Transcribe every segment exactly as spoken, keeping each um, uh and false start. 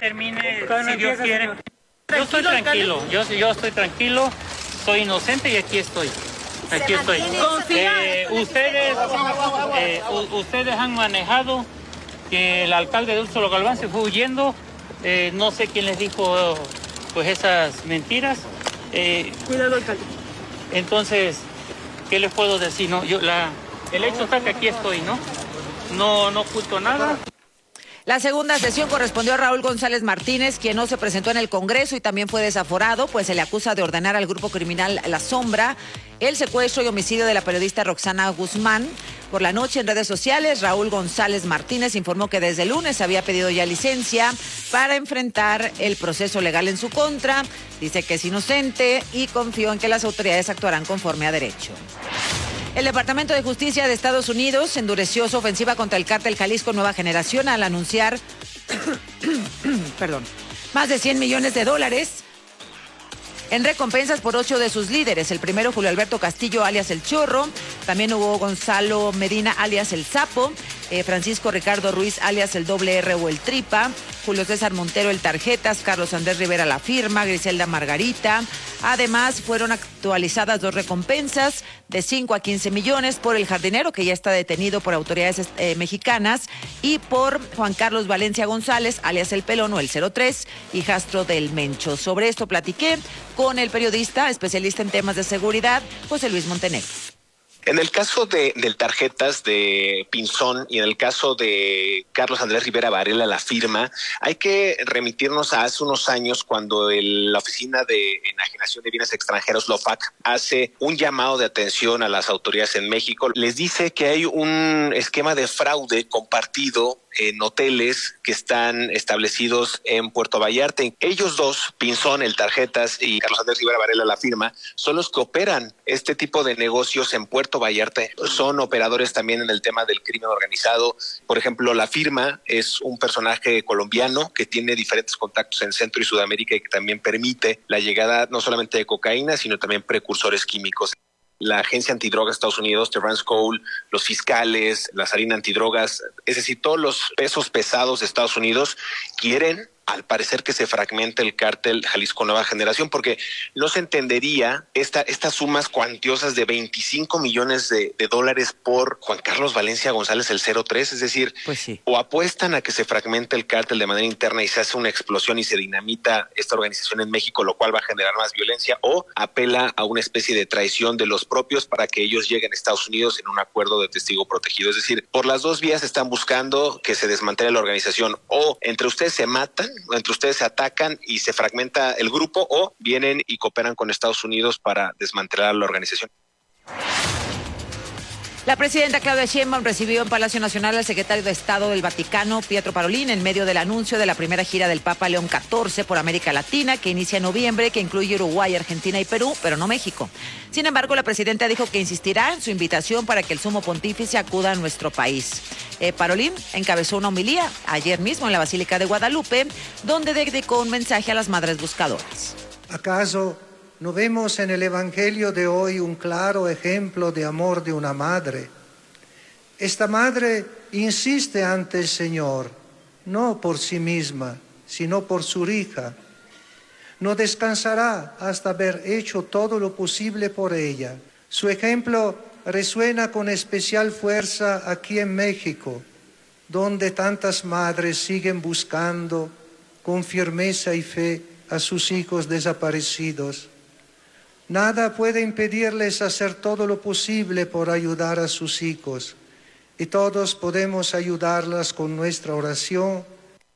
termine, si Dios quiere. Yo estoy tranquilo, yo, yo estoy tranquilo, soy inocente y aquí estoy. Aquí estoy. Eh, ustedes, eh, ustedes han manejado que el alcalde de Úrsula Galván se fue huyendo. Eh, no sé quién les dijo pues esas mentiras. Eh, Cuidado, alcalde. Entonces, ¿qué les puedo decir? No, yo la, el hecho está que aquí estoy, ¿no? No, no oculto nada. La segunda sesión correspondió a Raúl González Martínez, quien no se presentó en el Congreso y también fue desaforado, pues se le acusa de ordenar al grupo criminal La Sombra el secuestro y homicidio de la periodista Roxana Guzmán. Por la noche en redes sociales, Raúl González Martínez informó que desde el lunes había pedido ya licencia para enfrentar el proceso legal en su contra. Dice que es inocente y confió en que las autoridades actuarán conforme a derecho. El Departamento de Justicia de Estados Unidos endureció su ofensiva contra el cártel Jalisco Nueva Generación al anunciar perdón, más de cien millones de dólares en recompensas por ocho de sus líderes. El primero, Julio Alberto Castillo, alias El Chorro. También hubo Gonzalo Medina, alias El Sapo. Eh, Francisco Ricardo Ruiz, alias El Doble R o El Tripa. Julio César Montero, El Tarjetas. Carlos Andrés Rivera, La Firma. Griselda Margarita. Además, fueron actualizadas dos recompensas de cinco a quince millones por El Jardinero, que ya está detenido por autoridades eh, mexicanas, y por Juan Carlos Valencia González, alias El Pelón o El cero tres, hijastro del Mencho. Sobre esto platiqué con el periodista especialista en temas de seguridad, José Luis Montenegro. En el caso de, del Tarjetas de Pinzón y en el caso de Carlos Andrés Rivera Varela, La Firma, hay que remitirnos a hace unos años cuando el, la Oficina de Enajenación de Bienes Extranjeros, LOFAC, hace un llamado de atención a las autoridades en México. Les dice que hay un esquema de fraude compartido en hoteles que están establecidos en Puerto Vallarta. Ellos dos, Pinzón, El Tarjetas y Carlos Andrés Rivera Varela, La Firma, son los que operan este tipo de negocios en Puerto Vallarta. Son operadores también en el tema del crimen organizado. Por ejemplo, La Firma es un personaje colombiano que tiene diferentes contactos en Centro y Sudamérica y que también permite la llegada no solamente de cocaína, sino también precursores químicos. La Agencia Antidrogas de Estados Unidos, Terrance Cole, los fiscales, la Sarina Antidrogas, es decir, todos los pesos pesados de Estados Unidos quieren, al parecer, que se fragmente el cártel Jalisco Nueva Generación, porque no se entendería esta, estas sumas cuantiosas de veinticinco millones de, de dólares por Juan Carlos Valencia González, el cero tres, es decir, pues sí. O apuestan a que se fragmente el cártel de manera interna y se hace una explosión y se dinamita esta organización en México, lo cual va a generar más violencia, o apela a una especie de traición de los propios para que ellos lleguen a Estados Unidos en un acuerdo de testigo protegido. Es decir, por las dos vías están buscando que se desmantele la organización, o entre ustedes se matan, entre ustedes se atacan y se fragmenta el grupo, o vienen y cooperan con Estados Unidos para desmantelar la organización. La presidenta Claudia Sheinbaum recibió en Palacio Nacional al secretario de Estado del Vaticano, Pietro Parolin, en medio del anuncio de la primera gira del Papa León catorce por América Latina, que inicia en noviembre, que incluye Uruguay, Argentina y Perú, pero no México. Sin embargo, la presidenta dijo que insistirá en su invitación para que el sumo pontífice acuda a nuestro país. Eh, Parolin encabezó una homilía ayer mismo en la Basílica de Guadalupe, donde dedicó un mensaje a las madres buscadoras. ¿Acaso no vemos en el Evangelio de hoy un claro ejemplo de amor de una madre? Esta madre insiste ante el Señor, no por sí misma, sino por su hija. No descansará hasta haber hecho todo lo posible por ella. Su ejemplo resuena con especial fuerza aquí en México, donde tantas madres siguen buscando con firmeza y fe a sus hijos desaparecidos. Nada puede impedirles hacer todo lo posible por ayudar a sus hijos, y todos podemos ayudarlas con nuestra oración.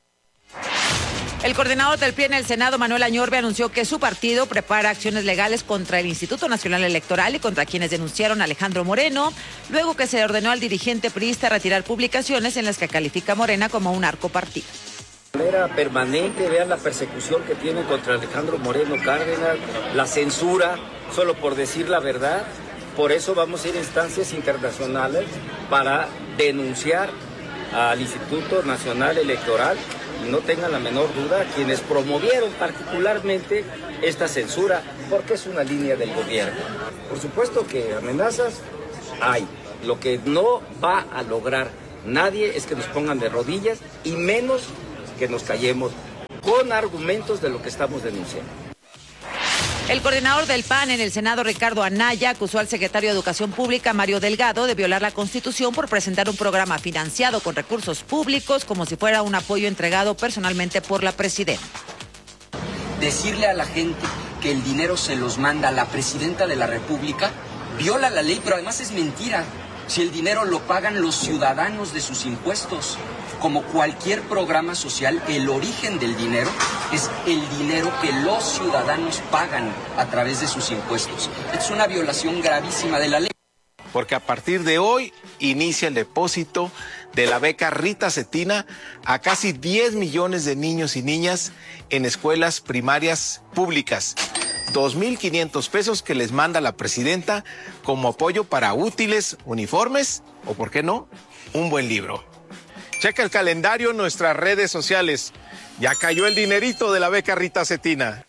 El coordinador del P R I en el Senado, Manuel Añorbe, anunció que su partido prepara acciones legales contra el Instituto Nacional Electoral y contra quienes denunciaron a Alejandro Moreno, luego que se le ordenó al dirigente priista retirar publicaciones en las que califica a Morena como un narcopartido. De manera permanente, vean la persecución que tienen contra Alejandro Moreno Cárdenas, la censura, solo por decir la verdad. Por eso vamos a ir a instancias internacionales para denunciar al Instituto Nacional Electoral, y no tengan la menor duda quienes promovieron particularmente esta censura, porque es una línea del gobierno. Por supuesto que amenazas hay. Lo que no va a lograr nadie es que nos pongan de rodillas, y menos que nos callemos. con argumentos de lo que estamos denunciando. El coordinador del P A N en el Senado, Ricardo Anaya, acusó al secretario de Educación Pública, Mario Delgado, de violar la Constitución por presentar un programa financiado con recursos públicos como si fuera un apoyo entregado personalmente por la presidenta. Decirle a la gente que el dinero se los manda la presidenta de la República viola la ley, pero además es mentira. Si el dinero lo pagan los ciudadanos de sus impuestos, como cualquier programa social, el origen del dinero es el dinero que los ciudadanos pagan a través de sus impuestos. Es una violación gravísima de la ley. Porque a partir de hoy inicia el depósito de la beca Rita Cetina a casi diez millones de niños y niñas en escuelas primarias públicas. dos mil quinientos pesos que les manda la presidenta como apoyo para útiles, uniformes o, ¿por qué no?, un buen libro. Checa el calendario en nuestras redes sociales. Ya cayó el dinerito de la beca Rita Cetina.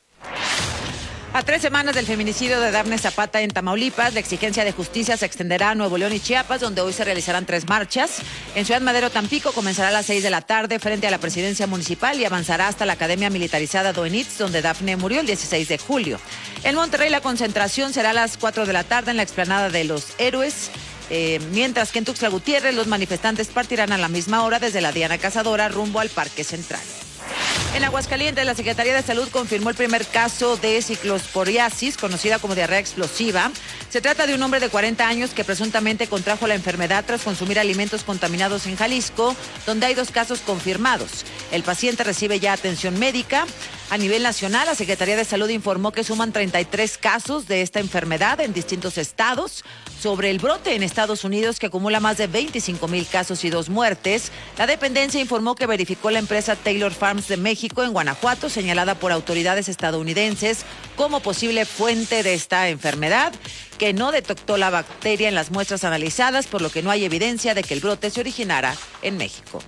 A tres semanas del feminicidio de Dafne Zapata en Tamaulipas, la exigencia de justicia se extenderá a Nuevo León y Chiapas, donde hoy se realizarán tres marchas. En Ciudad Madero, Tampico, comenzará a las seis de la tarde frente a la presidencia municipal y avanzará hasta la Academia Militarizada Doenitz, donde Dafne murió el dieciséis de julio. En Monterrey, la concentración será a las cuatro de la tarde en la explanada de los Héroes. Eh, mientras que en Tuxtla Gutiérrez los manifestantes partirán a la misma hora desde la Diana Cazadora rumbo al Parque Central. En Aguascalientes, la Secretaría de Salud confirmó el primer caso de ciclosporiasis, conocida como diarrea explosiva. Se trata de un hombre de cuarenta años que presuntamente contrajo la enfermedad tras consumir alimentos contaminados en Jalisco, donde hay dos casos confirmados. El paciente recibe ya atención médica. A nivel nacional, la Secretaría de Salud informó que suman treinta y tres casos de esta enfermedad en distintos estados. Sobre el brote en Estados Unidos, que acumula más de veinticinco mil casos y dos muertes, la dependencia informó que verificó la empresa Taylor Farms de México en Guanajuato, señalada por autoridades estadounidenses como posible fuente de esta enfermedad, que no detectó la bacteria en las muestras analizadas, por lo que no hay evidencia de que el brote se originara en México.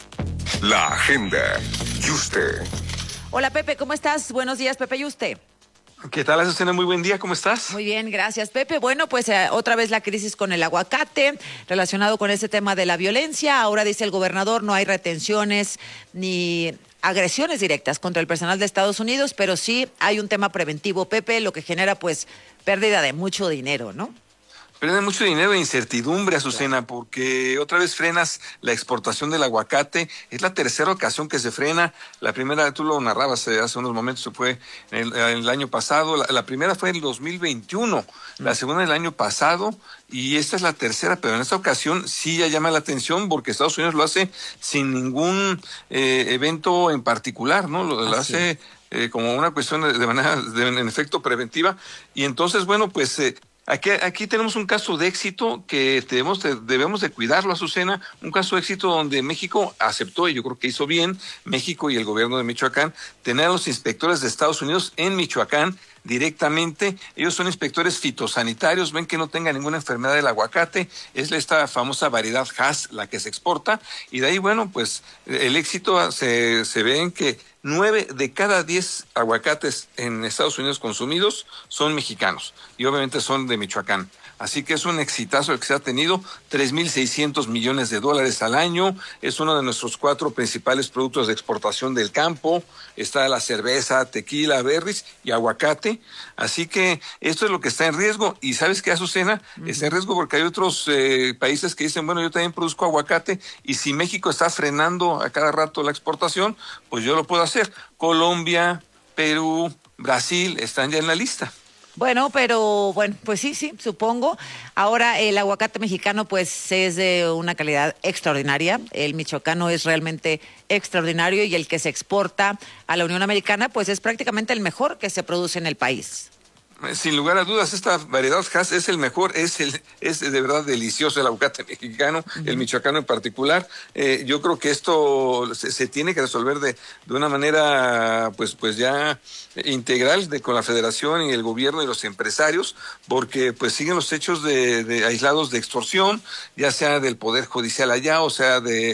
La agenda. Yuste. Hola Pepe, ¿cómo estás? Buenos días, Pepe Yuste. ¿Qué tal, Azucena? Muy buen día, ¿cómo estás? Muy bien, gracias, Pepe. Bueno, pues eh, otra vez la crisis con el aguacate, relacionado con ese tema de la violencia. Ahora dice el gobernador, no hay retenciones ni agresiones directas contra el personal de Estados Unidos, pero sí hay un tema preventivo, Pepe, lo que genera pues pérdida de mucho dinero, ¿no? Pierde mucho dinero e incertidumbre, Azucena, porque otra vez frenas la exportación del aguacate. Es la tercera ocasión que se frena. La primera, tú lo narrabas hace unos momentos, se fue en el, en el año pasado. La, la primera fue en el dos mil veintiuno, mm. la segunda el año pasado, y esta es la tercera, pero en esta ocasión sí ya llama la atención porque Estados Unidos lo hace sin ningún eh, evento en particular, ¿no? Lo, lo hace eh, como una cuestión de, de manera, de, en efecto, preventiva. Y entonces, bueno, pues... Eh, Aquí, aquí tenemos un caso de éxito que debemos de, debemos de cuidarlo, Azucena, un caso de éxito donde México aceptó, y yo creo que hizo bien, México y el gobierno de Michoacán, tener a los inspectores de Estados Unidos en Michoacán directamente. Ellos son inspectores fitosanitarios, ven que no tenga ninguna enfermedad del aguacate, es esta famosa variedad Hass la que se exporta, y de ahí, bueno, pues el éxito se, se ve en que nueve de cada diez aguacates en Estados Unidos consumidos son mexicanos y obviamente son de Michoacán. Así que es un exitazo el que se ha tenido, tres mil seiscientos millones de dólares al año, es uno de nuestros cuatro principales productos de exportación del campo, está la cerveza, tequila, berries y aguacate, así que esto es lo que está en riesgo. Y ¿sabes qué, Azucena? Uh-huh. Está en riesgo porque hay otros eh, países que dicen, bueno, yo también produzco aguacate, y si México está frenando a cada rato la exportación, pues yo lo puedo hacer. Colombia, Perú, Brasil están ya en la lista. Bueno, pero bueno, pues sí, sí, supongo. Ahora el aguacate mexicano pues es de una calidad extraordinaria. El michoacano es realmente extraordinario y el que se exporta a la Unión Americana pues es prácticamente el mejor que se produce en el país. Sin lugar a dudas, esta variedad Hass es el mejor, es el es de verdad delicioso el aguacate mexicano, uh-huh. el michoacano en particular. Eh, yo creo que esto se, se tiene que resolver de, de una manera pues pues ya integral de, con la federación y el gobierno y los empresarios, porque pues siguen los hechos de, de aislados de extorsión, ya sea del poder judicial allá, o sea de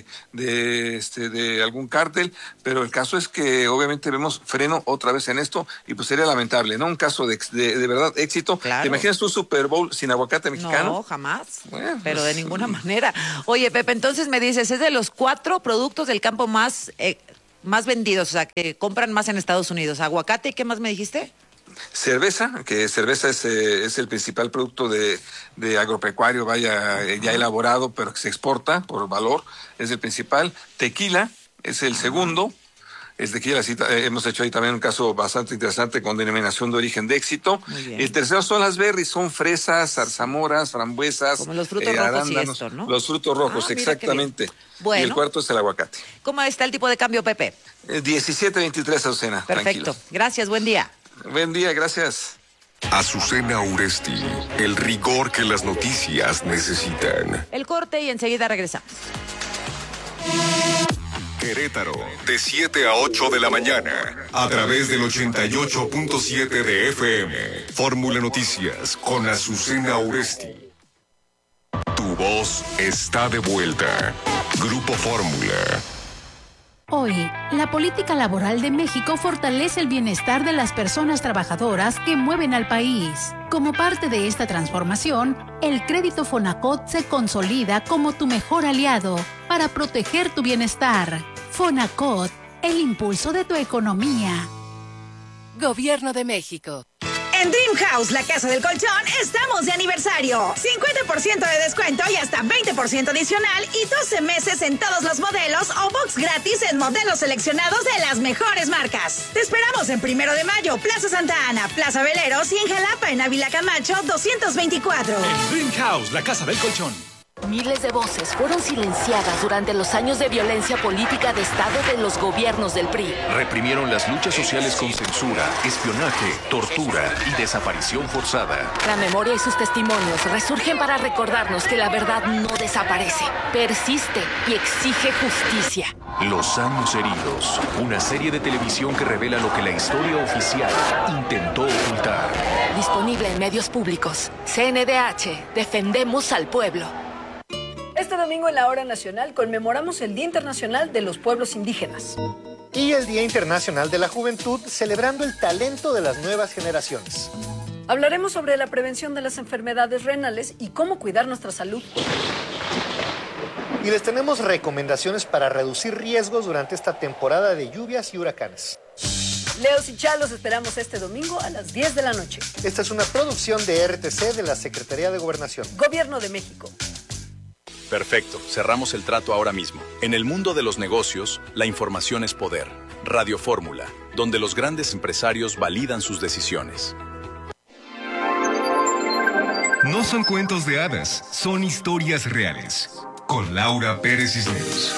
de este de algún cártel, pero el caso es que obviamente vemos freno otra vez en esto y pues sería lamentable, ¿no? Un caso de, de de verdad éxito. Claro. ¿Te imaginas tú un Super Bowl sin aguacate mexicano? No, jamás. Bueno, pero pues, de ninguna manera. Oye, Pepe, entonces me dices, es de los cuatro productos del campo más, eh, más vendidos, o sea, que compran más en Estados Unidos? Aguacate, ¿y qué más me dijiste? Cerveza, que cerveza es, eh, es el principal producto de, de agropecuario, vaya, eh, ya elaborado, pero que se exporta por valor, es el principal. Tequila es el segundo. El tequila, sí, eh, hemos hecho ahí también un caso bastante interesante con denominación de origen de éxito. El tercero son las berries, son fresas, zarzamoras, frambuesas. Como los frutos eh, rojos arándanos, y esto, ¿no? Los frutos rojos, Ah, mira exactamente. Bueno. Y el cuarto es el aguacate. ¿Cómo está el tipo de cambio, Pepe? Eh, diecisiete veintitrés, Azucena. Perfecto. Tranquilo. Gracias, buen día. Buen día, gracias. Azucena Uresti, el rigor que las noticias necesitan. El corte y enseguida regresamos. Querétaro, de siete a ocho de la mañana, a través del ochenta y ocho punto siete de F M. Fórmula Noticias con Azucena Uresti. Tu voz está de vuelta. Grupo Fórmula. Hoy, la política laboral de México fortalece el bienestar de las personas trabajadoras que mueven al país. Como parte de esta transformación, el crédito Fonacot se consolida como tu mejor aliado para proteger tu bienestar. Fonacot, el impulso de tu economía. Gobierno de México. En Dream House, la casa del colchón, estamos de aniversario. cincuenta por ciento de descuento y hasta veinte por ciento adicional y doce meses en todos los modelos o box gratis en modelos seleccionados de las mejores marcas. Te esperamos en Primero de Mayo, Plaza Santa Ana, Plaza Veleros y en Jalapa, en Ávila Camacho, doscientos veinticuatro. En Dream House, la casa del colchón. Miles de voces fueron silenciadas durante los años de violencia política de Estado de los gobiernos del P R I. Reprimieron las luchas sociales con censura, espionaje, tortura y desaparición forzada. La memoria y sus testimonios resurgen para recordarnos que la verdad no desaparece, persiste y exige justicia. Los años heridos, una serie de televisión que revela lo que la historia oficial intentó ocultar. Disponible en medios públicos. C N D H, defendemos al pueblo. Este domingo en la Hora Nacional conmemoramos el Día Internacional de los Pueblos Indígenas. Y el Día Internacional de la Juventud, celebrando el talento de las nuevas generaciones. Hablaremos sobre la prevención de las enfermedades renales y cómo cuidar nuestra salud. Y les tenemos recomendaciones para reducir riesgos durante esta temporada de lluvias y huracanes. Leos y Chalos esperamos este domingo a las diez de la noche. Esta es una producción de R T C de la Secretaría de Gobernación. Gobierno de México. Perfecto, cerramos el trato ahora mismo. En el mundo de los negocios, la información es poder. Radio Fórmula, donde los grandes empresarios validan sus decisiones. No son cuentos de hadas, son historias reales. Con Laura Pérez Cisneros.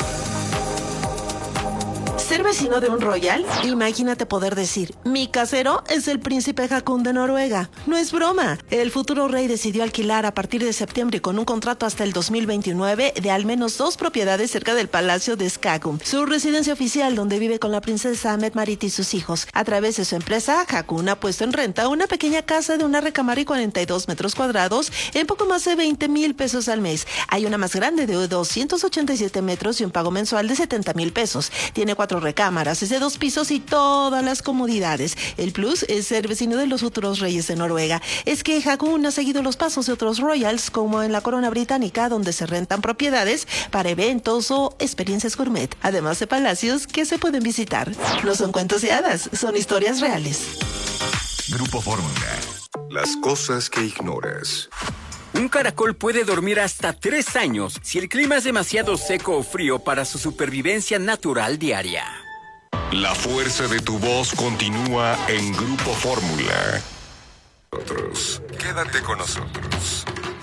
¿Ser vecino de un royal? Imagínate poder decir, mi casero es el príncipe Haakon de Noruega. No es broma. El futuro rey decidió alquilar a partir de septiembre con un contrato hasta el dos mil veintinueve de al menos dos propiedades cerca del Palacio de Skagun, su residencia oficial donde vive con la princesa Mette-Marit y sus hijos. A través de su empresa, Haakon ha puesto en renta una pequeña casa de una recámara y cuarenta y dos metros cuadrados en poco más de veinte mil pesos al mes. Hay una más grande de doscientos ochenta y siete metros y un pago mensual de setenta mil pesos. Tiene cuatro recámaras, es de dos pisos y todas las comodidades. El plus es ser vecino de los futuros reyes de Noruega. Es que Haakon ha seguido los pasos de otros royals, como en la corona británica, donde se rentan propiedades para eventos o experiencias gourmet, además de palacios que se pueden visitar. No son cuentos de hadas, son historias reales. Grupo Fórmula. Las cosas que ignoras. Un caracol puede dormir hasta tres años si el clima es demasiado seco o frío para su supervivencia natural diaria. La fuerza de tu voz continúa en Grupo Fórmula. Nosotros, quédate con nosotros.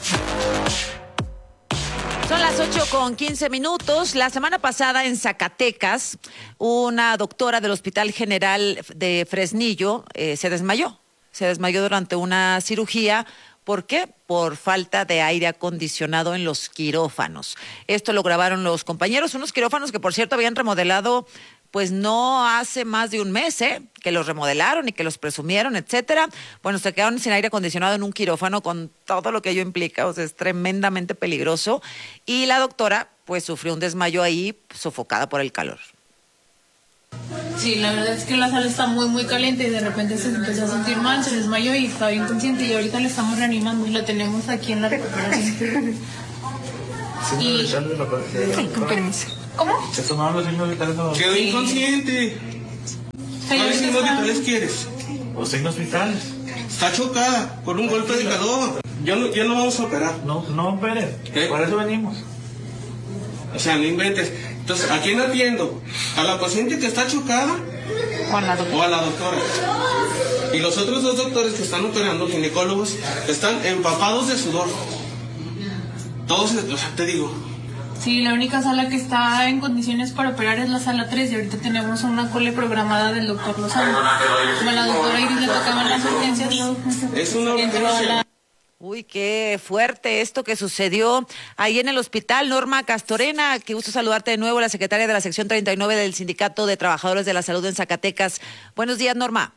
Son las ocho con quince minutos. La semana pasada en Zacatecas, una doctora del Hospital General de Fresnillo eh, se desmayó. Se desmayó durante una cirugía. ¿Por qué? Por falta de aire acondicionado en los quirófanos. Esto lo grabaron los compañeros, unos quirófanos que por cierto habían remodelado pues no hace más de un mes, ¿eh? Que los remodelaron y que los presumieron, etcétera. Bueno, se quedaron sin aire acondicionado en un quirófano con todo lo que ello implica, o sea, es tremendamente peligroso. Y la doctora pues sufrió un desmayo ahí, sofocada por el calor. Sí, la verdad es que la sala está muy, muy caliente y de repente se empezó a sentir mal, se desmayó y estaba inconsciente y ahorita le estamos reanimando y la tenemos aquí en la recuperación. Sí, y... sí, con permiso. ¿Cómo? ¿Se tomaron los signos vitales? No? Quedó inconsciente. ¿Cuáles signos vitales quieres? Los signos vitales. Está chocada por un golpe de calor. Ya no, ya no vamos a operar. No, no operen. ¿Qué? Por eso venimos. O sea, no inventes. Entonces, ¿a quién atiendo? ¿A la paciente que está chocada? O a la doctora. O a la doctora. Y los otros dos doctores que están operando, ginecólogos, están empapados de sudor. Todos, o sea, te digo. Sí, la única sala que está en condiciones para operar es la sala tres y ahorita tenemos una cole programada del doctor Lozano. Como a la doctora Iris le tocaban las urgencias, es una urgencia. Uy, qué fuerte esto que sucedió ahí en el hospital. Norma Castorena, qué gusto saludarte de nuevo, la secretaria de la sección treinta y nueve del Sindicato de Trabajadores de la Salud en Zacatecas. Buenos días, Norma.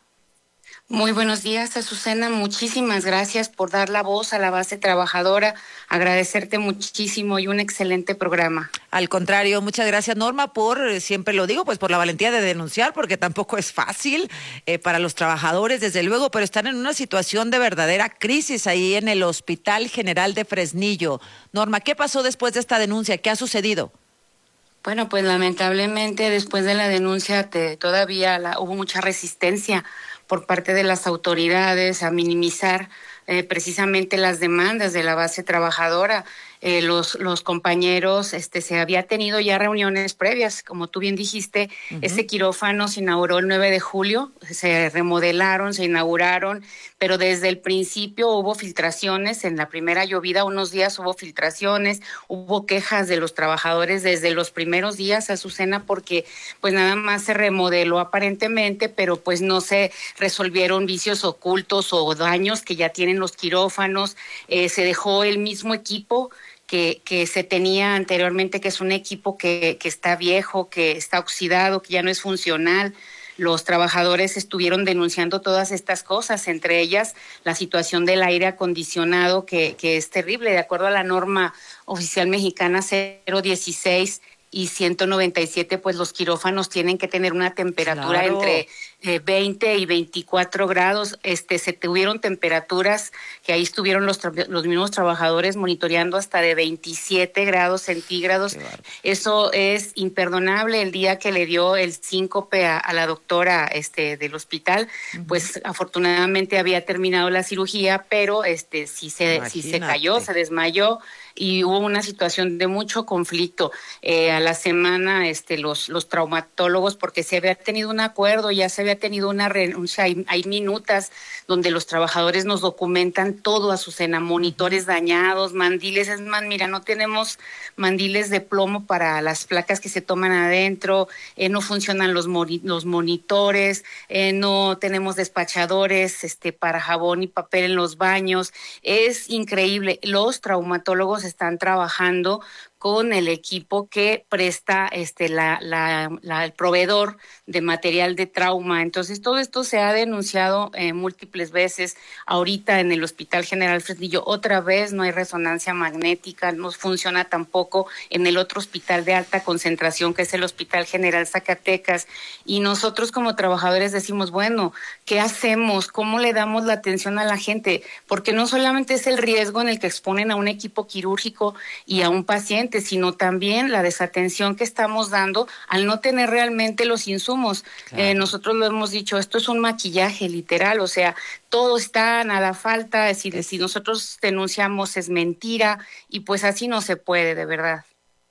Muy buenos días, Azucena. Muchísimas gracias por dar la voz a la base trabajadora. Agradecerte muchísimo y un excelente programa. Al contrario, muchas gracias, Norma, por, siempre lo digo, pues por la valentía de denunciar, porque tampoco es fácil eh, para los trabajadores, desde luego, pero están en una situación de verdadera crisis ahí en el Hospital General de Fresnillo. Norma, ¿qué pasó después de esta denuncia? ¿Qué ha sucedido? Bueno, pues lamentablemente después de la denuncia te, todavía la, hubo mucha resistencia por parte de las autoridades a minimizar eh, precisamente las demandas de la base trabajadora. Eh, los, los compañeros, este, se había tenido ya reuniones previas, como tú bien dijiste, uh-huh. Ese quirófano se inauguró el nueve de julio, se remodelaron, se inauguraron, pero desde el principio hubo filtraciones, en la primera llovida unos días hubo filtraciones, hubo quejas de los trabajadores desde los primeros días, Azucena, porque pues nada más se remodeló aparentemente, pero pues no se resolvieron vicios ocultos o daños que ya tienen los quirófanos, eh, se dejó el mismo equipo Que, que se tenía anteriormente, que es un equipo que, que está viejo, que está oxidado, que ya no es funcional. Los trabajadores estuvieron denunciando todas estas cosas, entre ellas la situación del aire acondicionado, que, que es terrible. De acuerdo a la norma oficial mexicana cero dieciséis y ciento noventa y siete, pues los quirófanos tienen que tener una temperatura claro. entre eh, veinte y veinticuatro grados. Este, se tuvieron temperaturas que ahí estuvieron los, tra- los mismos trabajadores monitoreando hasta de veintisiete grados centígrados. Eso es imperdonable. El día que le dio el síncope a, a la doctora este, del hospital, uh-huh. pues afortunadamente había terminado la cirugía, pero este, sí se, sí se cayó, se desmayó. Y hubo una situación de mucho conflicto. Eh, a la semana, este, los, los traumatólogos, porque se había tenido un acuerdo, ya se había tenido una renuncia, hay, hay minutas donde los trabajadores nos documentan todo, Azucena, monitores dañados, mandiles, es más, mira, no tenemos mandiles de plomo para las placas que se toman adentro, eh, no funcionan los, mori- los monitores, eh, no tenemos despachadores este, para jabón y papel en los baños. Es increíble. Los traumatólogos están trabajando con el equipo que presta este la, la, la el proveedor de material de trauma. Entonces todo esto se ha denunciado eh, múltiples veces. Ahorita en el Hospital General Fresnillo otra vez no hay resonancia magnética, no funciona tampoco en el otro hospital de alta concentración que es el Hospital General Zacatecas. Y nosotros como trabajadores decimos, bueno, ¿qué hacemos? ¿Cómo le damos la atención a la gente? Porque no solamente es el riesgo en el que exponen a un equipo quirúrgico y a un paciente, sino también la desatención que estamos dando al no tener realmente los insumos. Claro. Eh, nosotros lo hemos dicho, esto es un maquillaje literal, o sea, todo está, nada falta, es decir, si nosotros denunciamos es mentira y pues así no se puede, de verdad.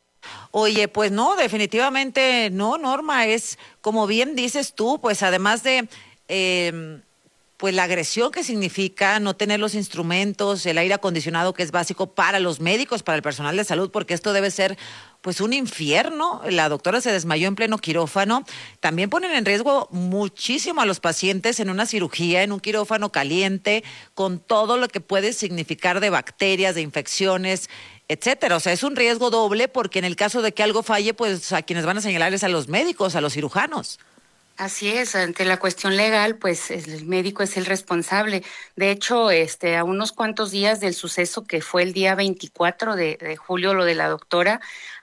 Oye, pues no, definitivamente no, Norma, es como bien dices tú, pues además de... Eh, pues la agresión que significa no tener los instrumentos, el aire acondicionado que es básico para los médicos, para el personal de salud, porque esto debe ser pues un infierno. La doctora se desmayó en pleno quirófano. También ponen en riesgo muchísimo a los pacientes en una cirugía, en un quirófano caliente, con todo lo que puede significar de bacterias, de infecciones, etcétera. O sea, es un riesgo doble porque en el caso de que algo falle, pues a quienes van a señalar es a los médicos, a los cirujanos. Así es, ante la cuestión legal, pues el médico es el responsable. De hecho, este, a unos cuantos días del suceso que fue el día veinticuatro de, de julio, lo de la doctora,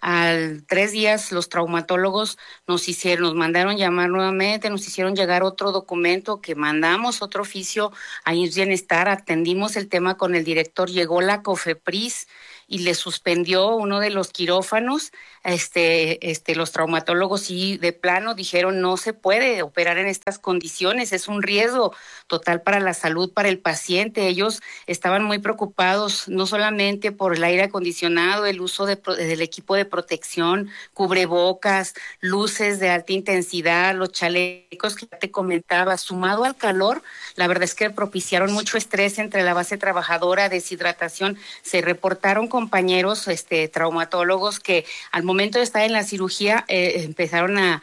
al tres días los traumatólogos nos hicieron, nos mandaron llamar nuevamente, nos hicieron llegar otro documento que mandamos otro oficio a I M S S Bienestar, atendimos el tema con el director, llegó la COFEPRIS y le suspendió uno de los quirófanos. Este, este, los traumatólogos sí de plano dijeron no se puede operar en estas condiciones, es un riesgo total para la salud, para el paciente. Ellos estaban muy preocupados no solamente por el aire acondicionado, el uso de, del equipo de protección, cubrebocas, luces de alta intensidad, los chalecos que te comentaba, sumado al calor, la verdad es que propiciaron mucho estrés entre la base trabajadora, deshidratación. Se reportaron compañeros este, traumatólogos que al momento de estar en la cirugía eh, empezaron a,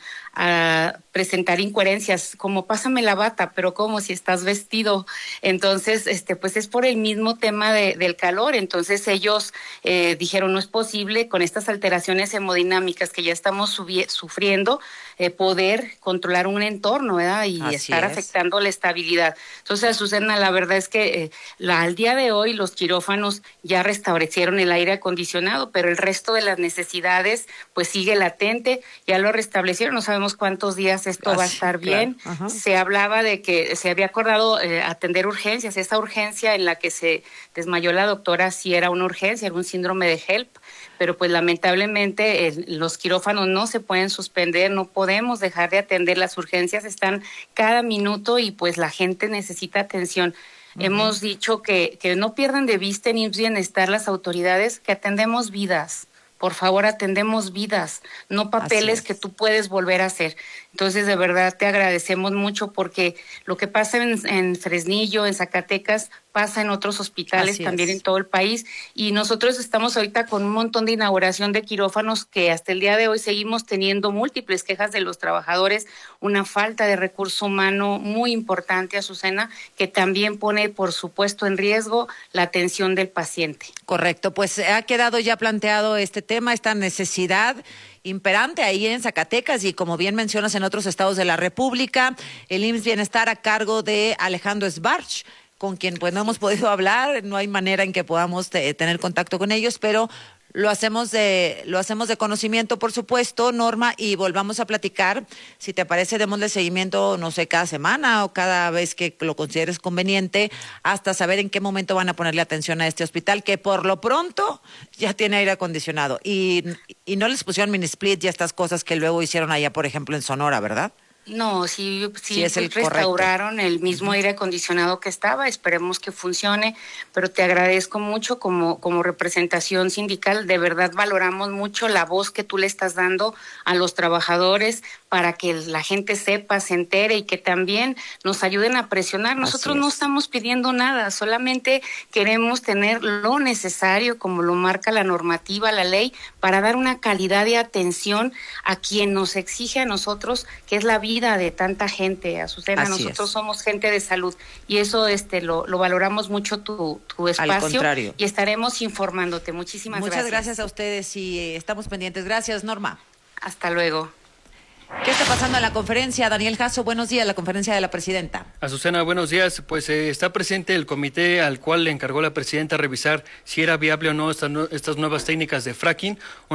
a presentar incoherencias, como pásame la bata, pero como si estás vestido. Entonces, este, pues es por el mismo tema de, del calor. Entonces ellos eh, dijeron no es posible con estas alteraciones hemodinámicas que ya estamos subi- sufriendo, eh, poder controlar un entorno, ¿verdad? Y Así estar es. afectando la estabilidad. Entonces, Azucena, la verdad es que eh, la, al día de hoy los quirófanos ya restablecieron el aire acondicionado, pero el resto de las necesidades pues sigue latente, ya lo restablecieron, no sabemos cuántos días esto Así, va a estar claro. bien. Ajá. Se hablaba de que se había acordado eh, atender urgencias, esa urgencia en la que se desmayó la doctora sí era una urgencia, era un síndrome de HELP, pero pues lamentablemente eh, los quirófanos no se pueden suspender, no podemos dejar de atender, las urgencias están cada minuto y pues la gente necesita atención. Uh-huh. Hemos dicho que, que no pierdan de vista en I M S S Bienestar las autoridades, que atendemos vidas. Por favor, atendemos vidas, no papeles que tú puedes volver a hacer. Entonces, de verdad, te agradecemos mucho porque lo que pasa en, en Fresnillo, en Zacatecas, pasa en otros hospitales Así también es. en todo el país. Y nosotros estamos ahorita con un montón de inauguración de quirófanos que hasta el día de hoy seguimos teniendo múltiples quejas de los trabajadores, una falta de recurso humano muy importante, Azucena, que también pone, por supuesto, en riesgo la atención del paciente. Correcto, pues ha quedado ya planteado este tema, esta necesidad imperante ahí en Zacatecas y como bien mencionas en otros estados de la República, el I M S S Bienestar a cargo de Alejandro Sbarch, con quien pues no hemos podido hablar, no hay manera en que podamos te, tener contacto con ellos, pero lo hacemos de lo hacemos de conocimiento, por supuesto, Norma, y volvamos a platicar. Si te parece, démosle seguimiento, no sé, cada semana o cada vez que lo consideres conveniente, hasta saber en qué momento van a ponerle atención a este hospital, que por lo pronto ya tiene aire acondicionado. Y, y no les pusieron mini split y estas cosas que luego hicieron allá, por ejemplo, en Sonora, ¿verdad? No, sí, sí, Sí, es el restauraron el mismo Uh-huh. aire acondicionado que estaba, esperemos que funcione, pero te agradezco mucho como, como representación sindical, de verdad valoramos mucho la voz que tú le estás dando a los trabajadores para que la gente sepa, se entere y que también nos ayuden a presionar. Nosotros no estamos pidiendo nada, solamente queremos tener lo necesario, como lo marca la normativa, la ley, para dar una calidad de atención a quien nos exige a nosotros, que es la vida de tanta gente, Azucena. Así Nosotros es. somos gente de salud y eso este lo, lo valoramos mucho tu, tu espacio. Al contrario. Y estaremos informándote. Muchísimas Muchas gracias. gracias a ustedes y eh, estamos pendientes. Gracias, Norma. Hasta luego. ¿Qué está pasando en la conferencia? Daniel Jasso, buenos días, la conferencia de la presidenta. Azucena, buenos días. Pues eh, está presente el comité al cual le encargó la presidenta revisar si era viable o no estas, no, estas nuevas técnicas de fracking,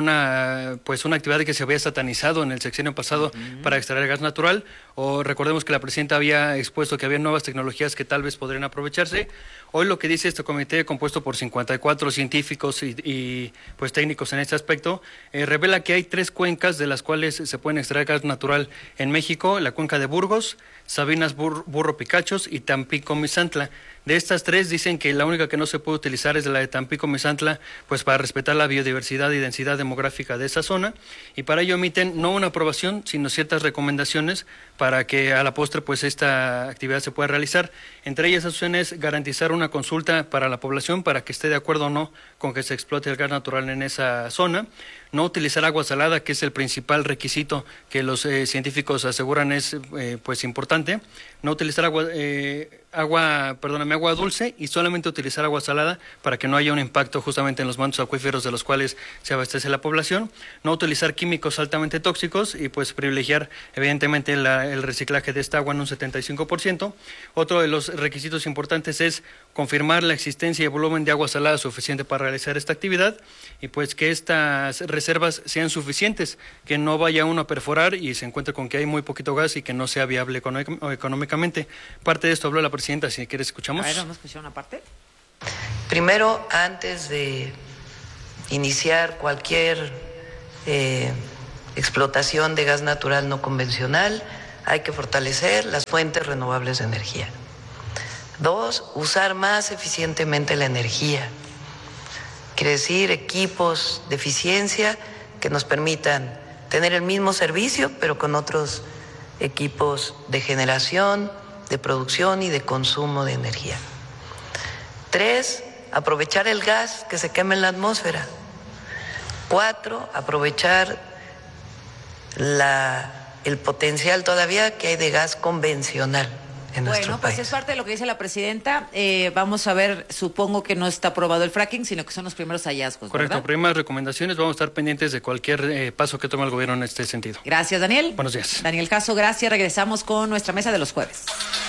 una pues una actividad que se había satanizado en el sexenio pasado uh-huh. para extraer gas natural. O recordemos que la presidenta había expuesto que había nuevas tecnologías que tal vez podrían aprovecharse. Hoy lo que dice este comité, compuesto por cincuenta y cuatro científicos y, y pues técnicos en este aspecto, eh, revela que hay tres cuencas de las cuales se pueden extraer gas natural en México: la cuenca de Burgos, Sabinas Bur- Burro Picachos y Tampico-Misantla. De estas tres dicen que la única que no se puede utilizar es la de Tampico-Misantla, pues para respetar la biodiversidad y densidad demográfica de esa zona, y para ello emiten no una aprobación, sino ciertas recomendaciones para que a la postre pues esta actividad se pueda realizar. Entre ellas es garantizar una consulta para la población para que esté de acuerdo o no con que se explote el gas natural en esa zona, no utilizar agua salada, que es el principal requisito que los eh, científicos aseguran es eh, pues importante, no utilizar agua, eh, agua, perdóname, agua dulce y solamente utilizar agua salada para que no haya un impacto justamente en los mantos acuíferos de los cuales se abastece la población. No utilizar químicos altamente tóxicos y pues privilegiar evidentemente la, el reciclaje de esta agua en un setenta y cinco por ciento. Otro de los requisitos importantes es confirmar la existencia y volumen de agua salada suficiente para realizar esta actividad y pues que estas reservas sean suficientes, que no vaya uno a perforar y se encuentre con que hay muy poquito gas y que no sea viable económicamente. Parte de esto habló la presidenta. Si quieres, escuchamos. A ver, vamos a escuchar una parte. Primero, antes de iniciar cualquier eh, explotación de gas natural no convencional, hay que fortalecer las fuentes renovables de energía. Dos, usar más eficientemente la energía. Quiere decir equipos de eficiencia que nos permitan tener el mismo servicio, pero con otros equipos de generación, de producción y de consumo de energía. Tres, aprovechar el gas que se quema en la atmósfera. Cuatro, aprovechar la, el potencial todavía que hay de gas convencional en nuestro Bueno, pues país. es parte de lo que dice la presidenta. Eh, vamos a ver, supongo que no está aprobado el fracking, sino que son los primeros hallazgos, Correcto, ¿verdad? primeras recomendaciones, vamos a estar pendientes de cualquier eh, paso que tome el gobierno en este sentido. Gracias, Daniel. Buenos días. Daniel Caso, gracias. Regresamos con nuestra mesa de los jueves.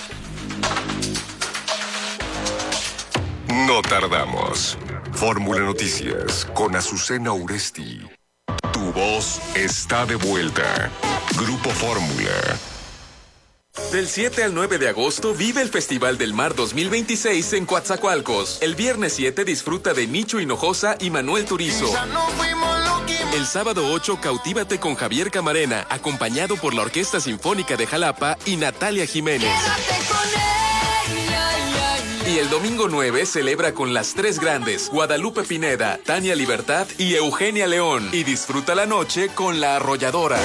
No tardamos. Fórmula Noticias con Azucena Uresti. Tu voz está de vuelta. Grupo Fórmula. Del siete al nueve de agosto vive el Festival del Mar dos mil veintiséis en Coatzacoalcos. El viernes siete disfruta de Nicho Hinojosa y Manuel Turizo. El sábado ocho cautívate con Javier Camarena, acompañado por la Orquesta Sinfónica de Jalapa y Natalia Jiménez. Y el domingo nueve celebra con las tres grandes, Guadalupe Pineda, Tania Libertad y Eugenia León. Y disfruta la noche con La Arrolladora.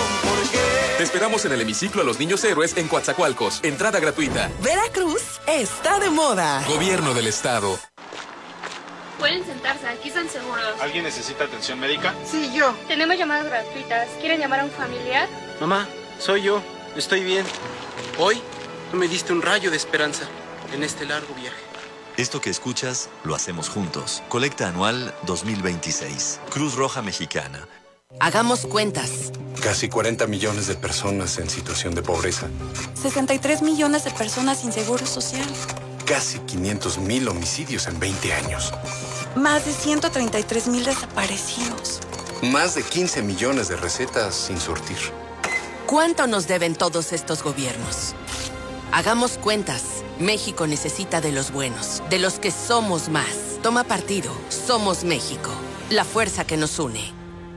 Te esperamos en el hemiciclo a los Niños Héroes en Coatzacoalcos. Entrada gratuita. Veracruz está de moda. Gobierno del Estado. Pueden sentarse, aquí están seguros. ¿Alguien necesita atención médica? Sí, yo. Tenemos llamadas gratuitas. ¿Quieren llamar a un familiar? Mamá, soy yo. Estoy bien. Hoy tú me diste un rayo de esperanza en este largo viaje. Esto que escuchas, lo hacemos juntos. Colecta anual dos mil veintiséis. Cruz Roja Mexicana. Hagamos cuentas. Casi cuarenta millones de personas en situación de pobreza. sesenta y tres millones de personas sin seguro social. Casi quinientos mil homicidios en veinte años. Más de ciento treinta y tres mil desaparecidos. Más de quince millones de recetas sin surtir. ¿Cuánto nos deben todos estos gobiernos? Hagamos cuentas. México necesita de los buenos, de los que somos más. Toma partido. Somos México. La fuerza que nos une.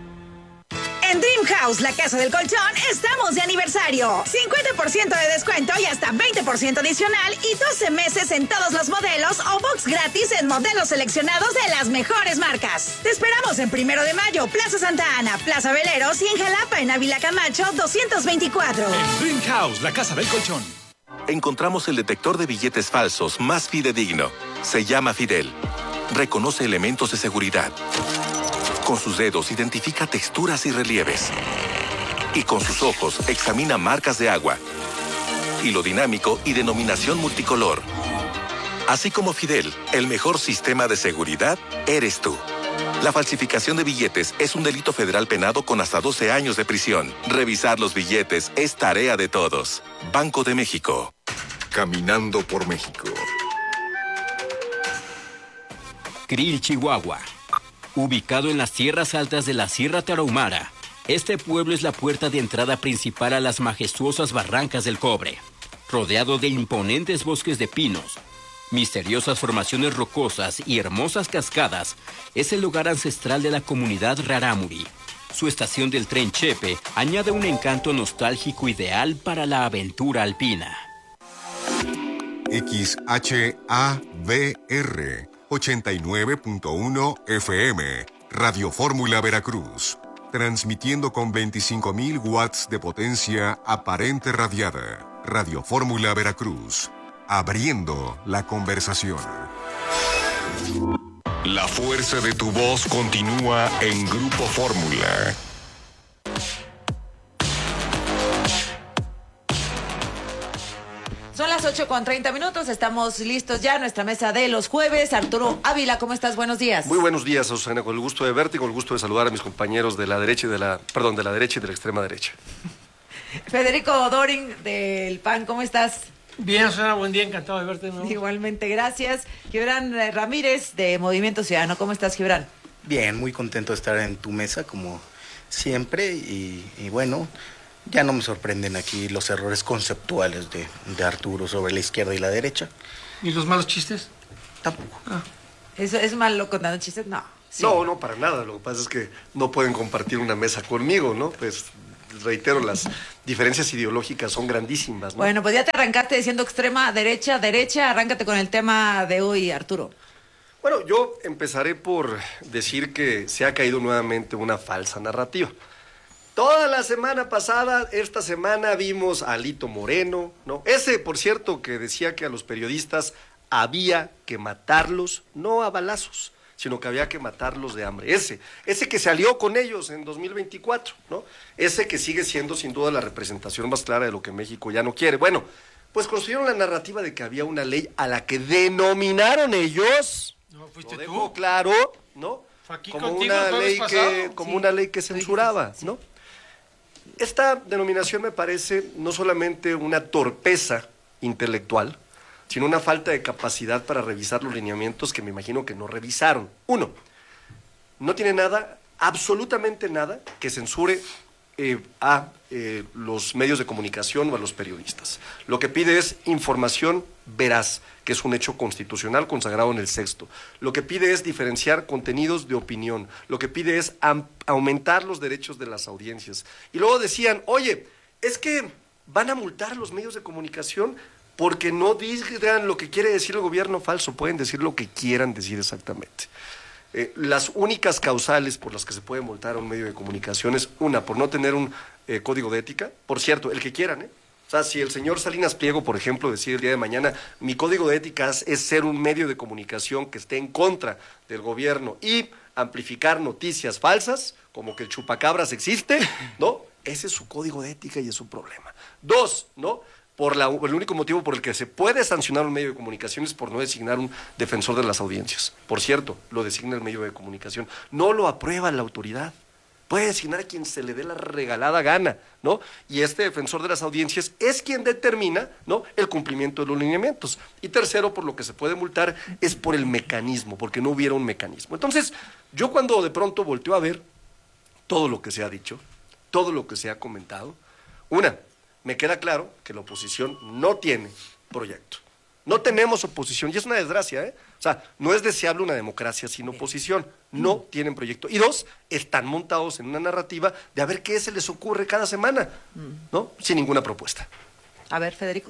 En Dream House, la casa del colchón, estamos de aniversario. cincuenta por ciento de descuento y hasta veinte por ciento adicional y doce meses en todos los modelos o box gratis en modelos seleccionados de las mejores marcas. Te esperamos en Primero de Mayo, Plaza Santa Ana, Plaza Veleros y en Jalapa, en Ávila Camacho, doscientos veinticuatro. En Dream House, la casa del colchón. Encontramos el detector de billetes falsos más fidedigno. Se llama Fidel. Reconoce elementos de seguridad. Con sus dedos identifica texturas y relieves. Y con sus ojos examina marcas de agua. Hilo dinámico y denominación multicolor. Así como Fidel, el mejor sistema de seguridad eres tú. La falsificación de billetes es un delito federal penado con hasta doce años de prisión. Revisar los billetes es tarea de todos. Banco de México. Caminando por México. Krill, Chihuahua. Ubicado en las tierras altas de la Sierra Tarahumara, este pueblo es la puerta de entrada principal a las majestuosas barrancas del Cobre. Rodeado de imponentes bosques de pinos, misteriosas formaciones rocosas y hermosas cascadas, es el lugar ancestral de la comunidad Rarámuri. Su estación del tren Chepe añade un encanto nostálgico ideal para la aventura alpina. X H A V R ochenta y nueve punto uno F M, Radio Fórmula Veracruz, transmitiendo con veinticinco mil watts de potencia aparente radiada. Radio Fórmula Veracruz, abriendo la conversación. La fuerza de tu voz continúa en Grupo Fórmula. Son las ocho con treinta minutos, estamos listos ya, nuestra mesa de los jueves. Arturo Ávila, ¿cómo estás? Buenos días. Muy buenos días, Susana, con el gusto de verte y con el gusto de saludar a mis compañeros de la derecha y de la, perdón, de la derecha y de la extrema derecha. Federico Doring, del P A N, ¿cómo estás? Bien, Susana, buen día, encantado de verte, ¿no? Igualmente, gracias. Gibran Ramírez, de Movimiento Ciudadano, ¿cómo estás, Gibran? Bien, muy contento de estar en tu mesa, como siempre, y, y bueno... Ya no me sorprenden aquí los errores conceptuales de, de Arturo sobre la izquierda y la derecha. ¿Y los malos chistes? Tampoco. Ah. ¿Eso es malo contando chistes? No. Sí. No, no, para nada. Lo que pasa es que no pueden compartir una mesa conmigo, ¿no? Pues, reitero, las diferencias ideológicas son grandísimas, ¿no? Bueno, pues ya te arrancaste diciendo extrema derecha, derecha. Arráncate con el tema de hoy, Arturo. Bueno, yo empezaré por decir que se ha caído nuevamente una falsa narrativa. Toda la semana pasada, esta semana vimos a Alito Moreno, ¿no? Ese, por cierto, que decía que a los periodistas había que matarlos, no a balazos, sino que había que matarlos de hambre. Ese, ese que se alió con ellos en dos mil veinticuatro, ¿no? Ese que sigue siendo sin duda la representación más clara de lo que México ya no quiere. Bueno, pues construyeron la narrativa de que había una ley a la que denominaron ellos, no, fuiste lo dejo tú. claro, ¿no? Aquí como contigo, una ley pasado. que, como Sí. una ley que censuraba, ¿no? Esta denominación me parece no solamente una torpeza intelectual, sino una falta de capacidad para revisar los lineamientos que me imagino que no revisaron. Uno, no tiene nada, absolutamente nada, que censure eh, a eh, los medios de comunicación o a los periodistas. Lo que pide es información veraz, que es un hecho constitucional consagrado en el sexto. Lo que pide es diferenciar contenidos de opinión. Lo que pide es aumentar los derechos de las audiencias. Y luego decían, oye, es que van a multar a los medios de comunicación porque no digan lo que quiere decir el gobierno. Falso, pueden decir lo que quieran decir exactamente. Eh, las únicas causales por las que se puede multar a un medio de comunicación es, una, por no tener un eh, código de ética. Por cierto, el que quieran, ¿eh? O sea, si el señor Salinas Pliego, por ejemplo, decide el día de mañana, mi código de ética es, es ser un medio de comunicación que esté en contra del gobierno y amplificar noticias falsas, como que el chupacabras existe, ¿no? Ese es su código de ética y es su problema. Dos, ¿no? Por la, el único motivo por el que se puede sancionar un medio de comunicación es por no designar un defensor de las audiencias. Por cierto, lo designa el medio de comunicación. No lo aprueba la autoridad. Puede designar a quien se le dé la regalada gana, ¿no? Y este defensor de las audiencias es quien determina, ¿no?, el cumplimiento de los lineamientos. Y tercero, por lo que se puede multar, es por el mecanismo, porque no hubiera un mecanismo. Entonces, yo cuando de pronto volteo a ver todo lo que se ha dicho, todo lo que se ha comentado, una, me queda claro que la oposición no tiene proyecto. No tenemos oposición, y es una desgracia, ¿eh? O sea, no es deseable una democracia sin oposición, no tienen proyecto. Y dos, están montados en una narrativa de a ver qué se les ocurre cada semana, ¿no? Sin ninguna propuesta. A ver, Federico.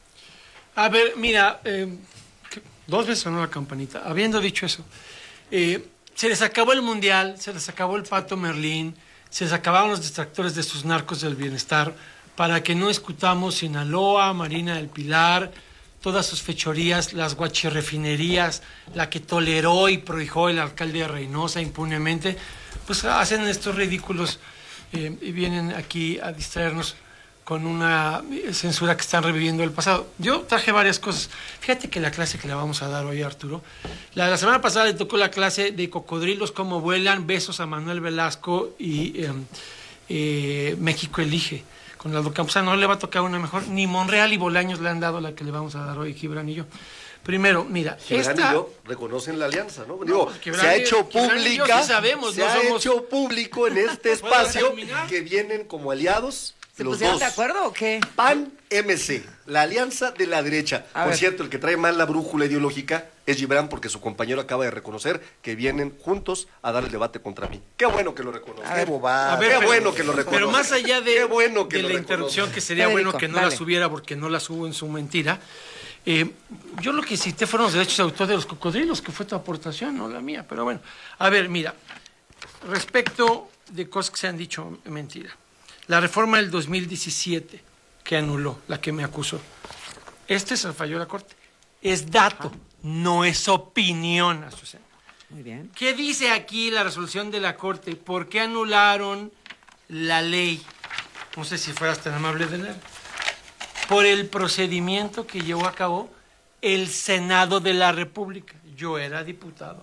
A ver, mira, eh, dos veces sonó la campanita. Habiendo dicho eso, eh, se les acabó el Mundial, se les acabó el Pato Merlín, se les acabaron los distractores de sus narcos del bienestar, para que no escutamos Sinaloa, Marina del Pilar, todas sus fechorías, las guachirrefinerías, la que toleró y prohijó el alcalde de Reynosa impunemente, pues hacen estos ridículos eh, y vienen aquí a distraernos con una censura que están reviviendo el pasado. Yo traje varias cosas. Fíjate que la clase que le vamos a dar hoy a Arturo, la, la semana pasada le tocó la clase de cocodrilos cómo vuelan, besos a Manuel Velasco y eh, eh, México elige. Con Aldo Campuzano no le va a tocar una mejor, ni Monreal y Bolaños le han dado la que le vamos a dar hoy, Gibran y yo. Primero, mira, Gibran esta... y yo reconocen la alianza, ¿no? Digo, no, se ha hecho Gibran y yo pública, sí sabemos, se no ha somos... hecho público en este espacio que vienen como aliados ¿Se los pusieron dos. de acuerdo o qué? P A N M C, la alianza de la derecha. A Por ver. cierto, el que trae mal la brújula ideológica es Gibran, porque su compañero acaba de reconocer que vienen juntos a dar el debate contra mí. Qué bueno que lo reconozca. A ver, Qué bobada. a ver, Qué pero- bueno que lo reconozca. Pero más allá de, Qué bueno que de lo la reconozca. interrupción, que sería Federico, bueno que no dale. las hubiera porque no las hubo en su mentira, eh, yo lo que cité fueron los derechos de autor de los cocodrilos, que fue tu aportación, no la mía. Pero bueno, a ver, mira, respecto de cosas que se han dicho mentira. La reforma del dos mil diecisiete que anuló, la que me acusó. Este se falló a la Corte. Es dato, no es opinión, Azucena. Muy bien. ¿Qué dice aquí la resolución de la Corte? ¿Por qué anularon la ley? No sé si fueras tan amable de leer. por el procedimiento que llevó a cabo el Senado de la República. Yo era diputado.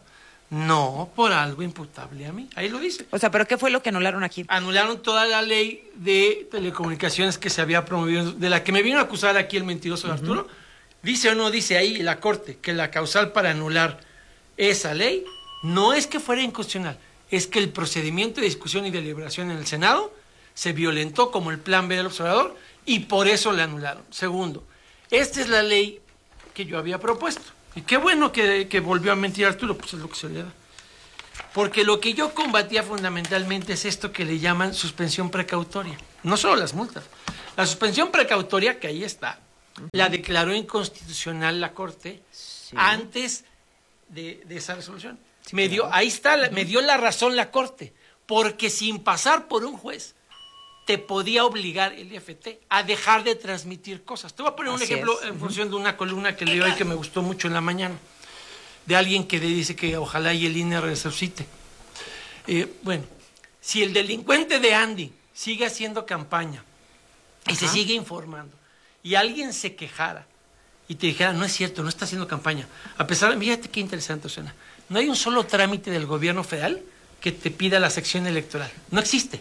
No por algo imputable a mí. Ahí lo dice. O sea, ¿pero qué fue lo que anularon aquí? Anularon toda la ley de telecomunicaciones que se había promovido, de la que me vino a acusar aquí el mentiroso de Uh-huh. Arturo. Dice o no dice ahí la Corte que la causal para anular esa ley no es que fuera inconstitucional, es que el procedimiento de discusión y deliberación en el Senado se violentó como el plan B del observador y por eso la anularon. Segundo, esta es la ley que yo había propuesto. Y qué bueno que, que volvió a mentir Arturo, pues es lo que se le da. Porque lo que yo combatía fundamentalmente es esto que le llaman suspensión precautoria. No solo las multas. La suspensión precautoria, que ahí está, la declaró inconstitucional la Corte sí. antes de, de esa resolución. Sí, me dio, ahí está, uh-huh. me dio la razón la Corte, porque sin pasar por un juez te podía obligar el I F T a dejar de transmitir cosas. Te voy a poner Así un ejemplo es. en uh-huh. función de una columna que leí hoy que me gustó mucho en la mañana, de alguien que le dice que ojalá y el I N E resucite. Eh, bueno, si el delincuente de Andy sigue haciendo campaña y Ajá. se sigue informando, y alguien se quejara y te dijera, no es cierto, no está haciendo campaña, a pesar de, fíjate qué interesante, Osana, no hay un solo trámite del gobierno federal que te pida la sección electoral, no existe.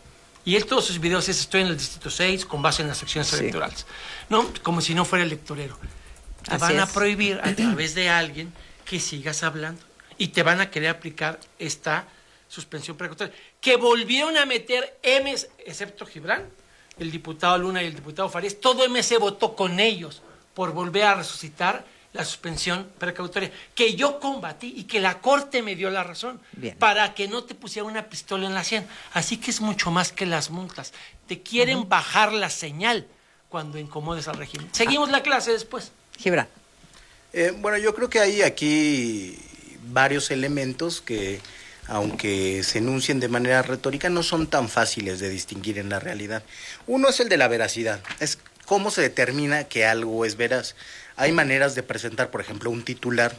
Y él todos sus videos es, estoy en el distrito seis con base en las secciones sí. electorales, no, como si no fuera electorero. Te Así van es. a prohibir a través de alguien que sigas hablando y te van a querer aplicar esta suspensión precautoria, que volvieron a meter M, excepto Gibran, el diputado Luna y el diputado Farías, todo M C votó con ellos por volver a resucitar la suspensión precautoria, que yo combatí y que la Corte me dio la razón, Bien. para que no te pusiera una pistola en la sien. Así que es mucho más que las multas. Te quieren uh-huh. bajar la señal cuando incomodes al régimen. Seguimos ah. la clase después. Gibran. Eh, bueno, yo creo que hay aquí varios elementos que, aunque se enuncien de manera retórica, no son tan fáciles de distinguir en la realidad. Uno es el de la veracidad, es cómo se determina que algo es veraz. Hay maneras de presentar, por ejemplo, un titular,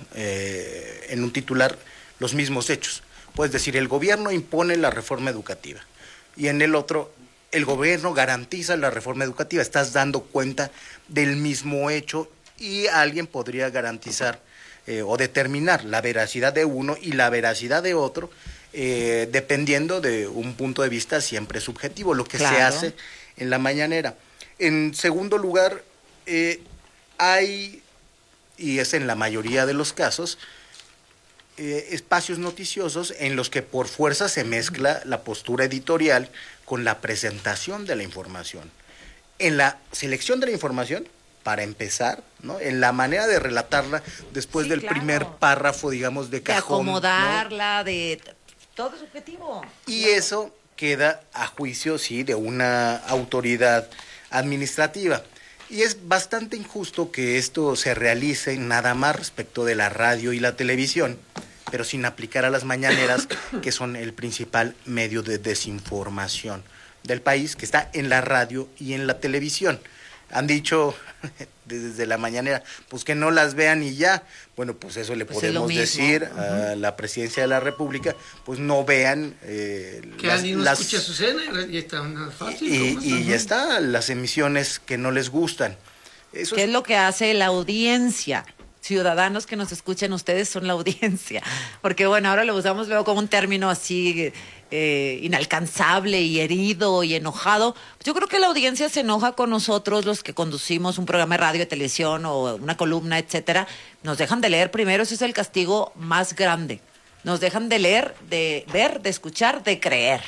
eh, en un titular los mismos hechos. Puedes decir, el gobierno impone la reforma educativa, y en el otro, el gobierno garantiza la reforma educativa. Estás dando cuenta del mismo hecho y alguien podría garantizar Eh, o determinar la veracidad de uno y la veracidad de otro, eh, dependiendo de un punto de vista siempre subjetivo, lo que claro. se hace en la mañanera. En segundo lugar, eh, hay, y es en la mayoría de los casos, eh, espacios noticiosos en los que por fuerza se mezcla la postura editorial con la presentación de la información. En la selección de la información, para empezar, ¿no? En la manera de relatarla después sí, del claro. primer párrafo, digamos, de cajón. De acomodarla, ¿no? de... Todo es objetivo. Y claro. eso queda a juicio, sí, de una autoridad administrativa. Y es bastante injusto que esto se realice nada más respecto de la radio y la televisión, pero sin aplicar a las mañaneras, que son el principal medio de desinformación del país, que está en la radio y en la televisión. Han dicho desde la mañanera, pues que no las vean y ya. Bueno, pues eso le pues podemos decir uh-huh. a la presidencia de la República, pues no vean eh, que las, alguien no las, escuche su cena y está fácil. Y, y ya está, las emisiones que no les gustan. Eso ¿Qué es... es lo que hace la audiencia? Ciudadanos que nos escuchen, ustedes son la audiencia. Porque bueno, ahora lo usamos luego como un término así eh, inalcanzable y herido y enojado. Yo creo que la audiencia se enoja con nosotros, los que conducimos un programa de radio, de televisión o una columna, etcétera. Nos dejan de leer primero, ese es el castigo más grande. Nos dejan de leer, de ver, de escuchar, de creer.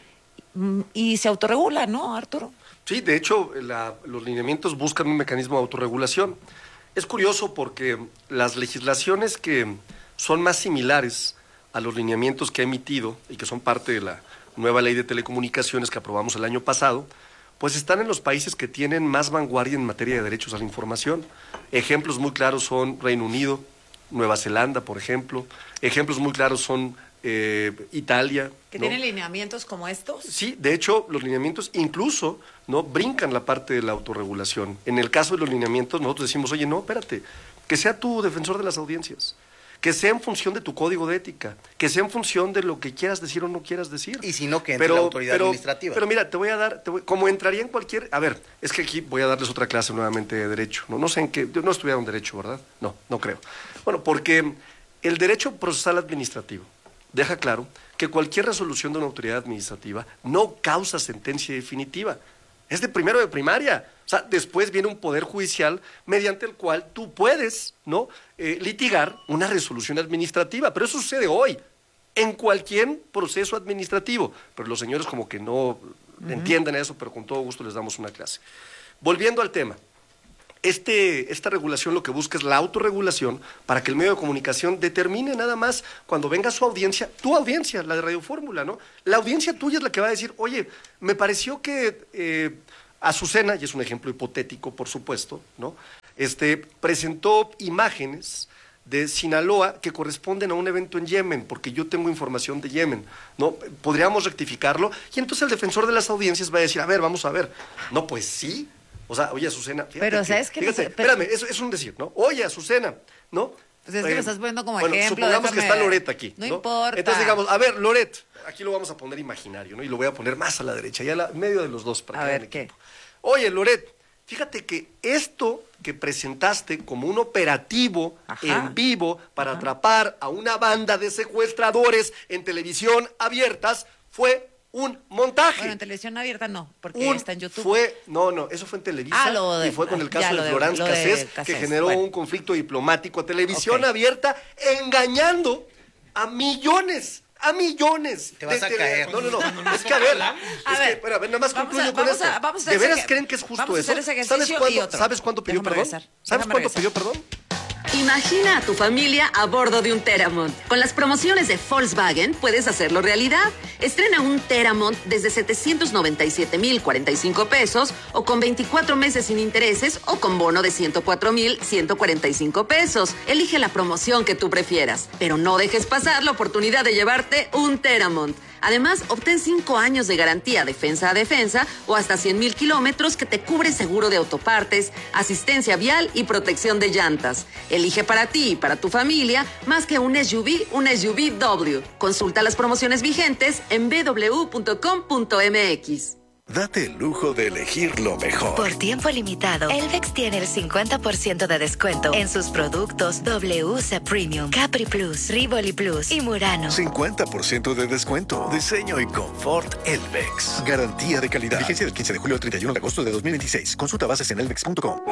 Y se autorregula, ¿no, Arturo? Sí, de hecho, la, los lineamientos buscan un mecanismo de autorregulación. Es curioso porque las legislaciones que son más similares a los lineamientos que ha emitido y que son parte de la nueva ley de telecomunicaciones que aprobamos el año pasado, pues están en los países que tienen más vanguardia en materia de derechos a la información. Ejemplos muy claros son Reino Unido, Nueva Zelanda, por ejemplo. Ejemplos muy claros son eh, Italia. ¿Que ¿no? tienen lineamientos como estos? Sí, de hecho, los lineamientos incluso no brincan la parte de la autorregulación. En el caso de los lineamientos, nosotros decimos, oye, no, espérate, que sea tú defensor de las audiencias, que sea en función de tu código de ética, que sea en función de lo que quieras decir o no quieras decir. Y si no, que entre la autoridad pero, administrativa. Pero mira, te voy a dar, te voy, como entraría en cualquier, a ver, es que aquí voy a darles otra clase nuevamente de derecho, no, no sé en qué, no estudiaron derecho, ¿verdad? No, no creo. Bueno, porque el derecho procesal administrativo deja claro que cualquier resolución de una autoridad administrativa no causa sentencia definitiva. Es de primero de primaria. O sea, después viene un poder judicial mediante el cual tú puedes, ¿no?, eh, litigar una resolución administrativa. Pero eso sucede hoy, en cualquier proceso administrativo. Pero los señores como que no uh-huh. entienden eso, pero con todo gusto les damos una clase. Volviendo al tema. Este, esta regulación lo que busca es la autorregulación para que el medio de comunicación determine nada más cuando venga su audiencia, tu audiencia, la de Radio Fórmula, ¿no? La audiencia tuya es la que va a decir, oye, me pareció que eh, Azucena, y es un ejemplo hipotético, por supuesto, ¿no?, este, presentó imágenes de Sinaloa que corresponden a un evento en Yemen, porque yo tengo información de Yemen, ¿no? Podríamos rectificarlo, y entonces el defensor de las audiencias va a decir, a ver, vamos a ver, no, pues sí. O sea, oye, Azucena, fíjate pero, que, ¿sabes qué? Fíjate, Pero, espérame, eso es un decir, ¿no? Oye, Azucena, ¿no? Pues es que eh, me estás poniendo como bueno, ejemplo. supongamos déjame, que está Loret aquí, no, ¿no? importa. Entonces digamos, a ver, Loret, aquí lo vamos a poner imaginario, ¿no? Y lo voy a poner más a la derecha, y a la, medio de los dos. Para a que ver, ¿qué? Oye, Loret, fíjate que esto que presentaste como un operativo Ajá. en vivo para Ajá. atrapar a una banda de secuestradores en televisión abiertas fue un montaje. Bueno, en televisión abierta no, porque un está en YouTube. Fue, no, no, eso fue en Televisa ah, lo de, y fue con el caso ya, de Florence Cassés, que generó bueno. un conflicto diplomático. Televisión okay. abierta engañando a millones, a millones. Te vas de a caer. No, no, no, es que a ver, a es ver, que, espera, nada más concluyo a, con vamos esto. A, vamos a ¿De veras ese, creen que es justo eso? ¿Sabes cuánto, ¿Sabes cuánto pidió Déjame perdón? Regresar. ¿Sabes Déjame cuánto regresar. pidió perdón? Imagina a tu familia a bordo de un Teramont. Con las promociones de Volkswagen puedes hacerlo realidad. Estrena un Teramont desde setecientos noventa y siete mil cuarenta y cinco pesos o con veinticuatro meses sin intereses o con bono de ciento cuatro mil ciento cuarenta y cinco pesos. Elige la promoción que tú prefieras, pero no dejes pasar la oportunidad de llevarte un Teramont. Además, obtén cinco años de garantía defensa a defensa o hasta cien mil kilómetros que te cubre seguro de autopartes, asistencia vial y protección de llantas. Elige para ti y para tu familia más que un S U V, un S U V W. Consulta las promociones vigentes en b w punto com punto m x. Date el lujo de elegir lo mejor. Por tiempo limitado, Elvex tiene el cincuenta por ciento de descuento en sus productos W C Premium, Capri Plus, Rivoli Plus y Murano. cincuenta por ciento de descuento. Diseño y confort Elvex. Garantía de calidad. Vigencia del quince de julio al treinta y uno de agosto de dos mil veintiséis. Consulta bases en elvex punto com.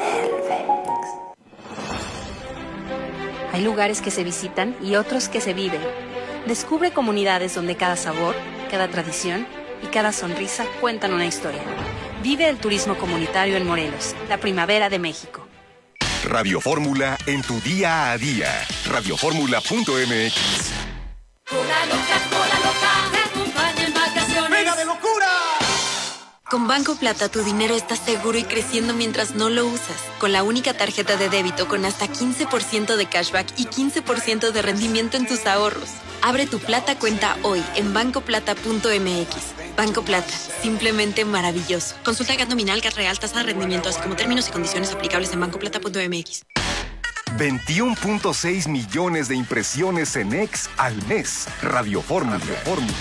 Hay lugares que se visitan y otros que se viven. Descubre comunidades donde cada sabor, cada tradición y cada sonrisa cuentan una historia. Vive el turismo comunitario en Morelos, la primavera de México. Radio Fórmula en tu día a día. radio fórmula punto m x. Cola loca, cola loca, te acompaña en vacaciones. ¡Venga de locura! Con Banco Plata tu dinero está seguro y creciendo mientras no lo usas. Con la única tarjeta de débito con hasta quince por ciento de cashback y quince por ciento de rendimiento en tus ahorros. Abre tu Plata cuenta hoy en banco plata punto m x. Banco Plata, simplemente maravilloso. Consulta G A T nominal, G A T real, tasa de rendimiento, así como términos y condiciones aplicables en banco plata punto m x. veintiuno punto seis millones de impresiones en X al mes. Radio Fórmula. Fórmula.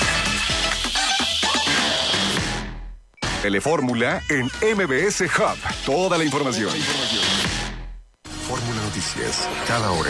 Telefórmula en M B S Hub. Toda la información. Fórmula Noticias, cada hora.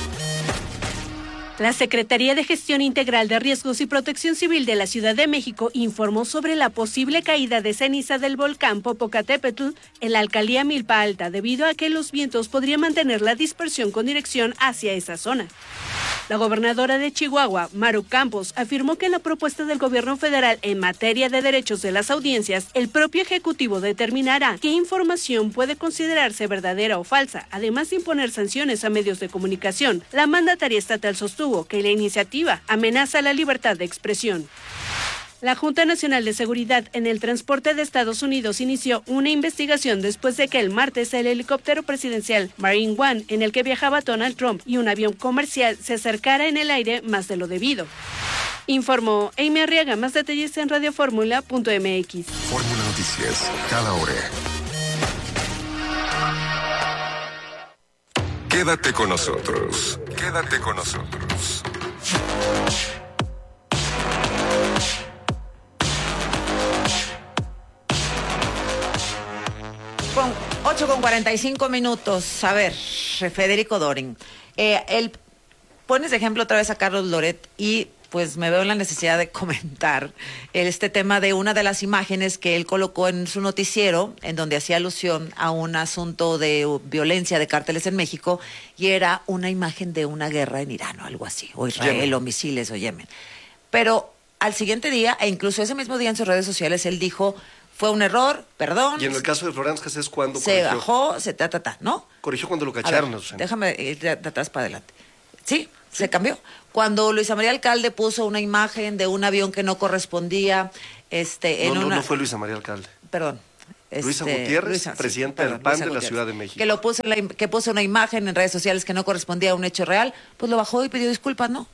La Secretaría de Gestión Integral de Riesgos y Protección Civil de la Ciudad de México informó sobre la posible caída de ceniza del volcán Popocatépetl en la alcaldía Milpa Alta, debido a que los vientos podrían mantener la dispersión con dirección hacia esa zona. La gobernadora de Chihuahua, Maru Campos, afirmó que en la propuesta del gobierno federal en materia de derechos de las audiencias, el propio Ejecutivo determinará qué información puede considerarse verdadera o falsa, además de imponer sanciones a medios de comunicación. La mandataria estatal sostuvo que la iniciativa amenaza la libertad de expresión. La Junta Nacional de Seguridad en el Transporte de Estados Unidos inició una investigación después de que el martes el helicóptero presidencial Marine One, en el que viajaba Donald Trump, y un avión comercial se acercara en el aire más de lo debido. Informó Amy Arriaga. Más detalles en radio fórmula punto m x. Fórmula Noticias, cada hora. Quédate con nosotros. Quédate con nosotros. Con ocho con cuarenta y cinco minutos. A ver, Federico Dorin. Eh, el, pones de ejemplo otra vez a Carlos Loret y pues me veo en la necesidad de comentar este tema de una de las imágenes que él colocó en su noticiero, en donde hacía alusión a un asunto de violencia de cárteles en México, y era una imagen de una guerra en Irán o algo así, o Israel, Yemen. o misiles, o Yemen. Pero al siguiente día, e incluso ese mismo día en sus redes sociales, él dijo, fue un error, perdón. Y en el caso de Florence Cassés, ¿cuándo se corrigió? bajó, se ta, ta, ta, ¿no? Corrigió cuando lo cacharon. Ver, déjame ir de, de atrás para adelante. Sí, se cambió. Cuando Luisa María Alcalde puso una imagen de un avión que no correspondía, este, en no, no, una... no fue Luisa María Alcalde. Perdón. Luisa Este, Gutiérrez, Luisa, presidenta sí, del perdón, P A N Luisa de la Gutiérrez, Ciudad de México. Que, lo puso la, que puso una imagen en redes sociales que no correspondía a un hecho real, pues lo bajó y pidió disculpas, ¿no?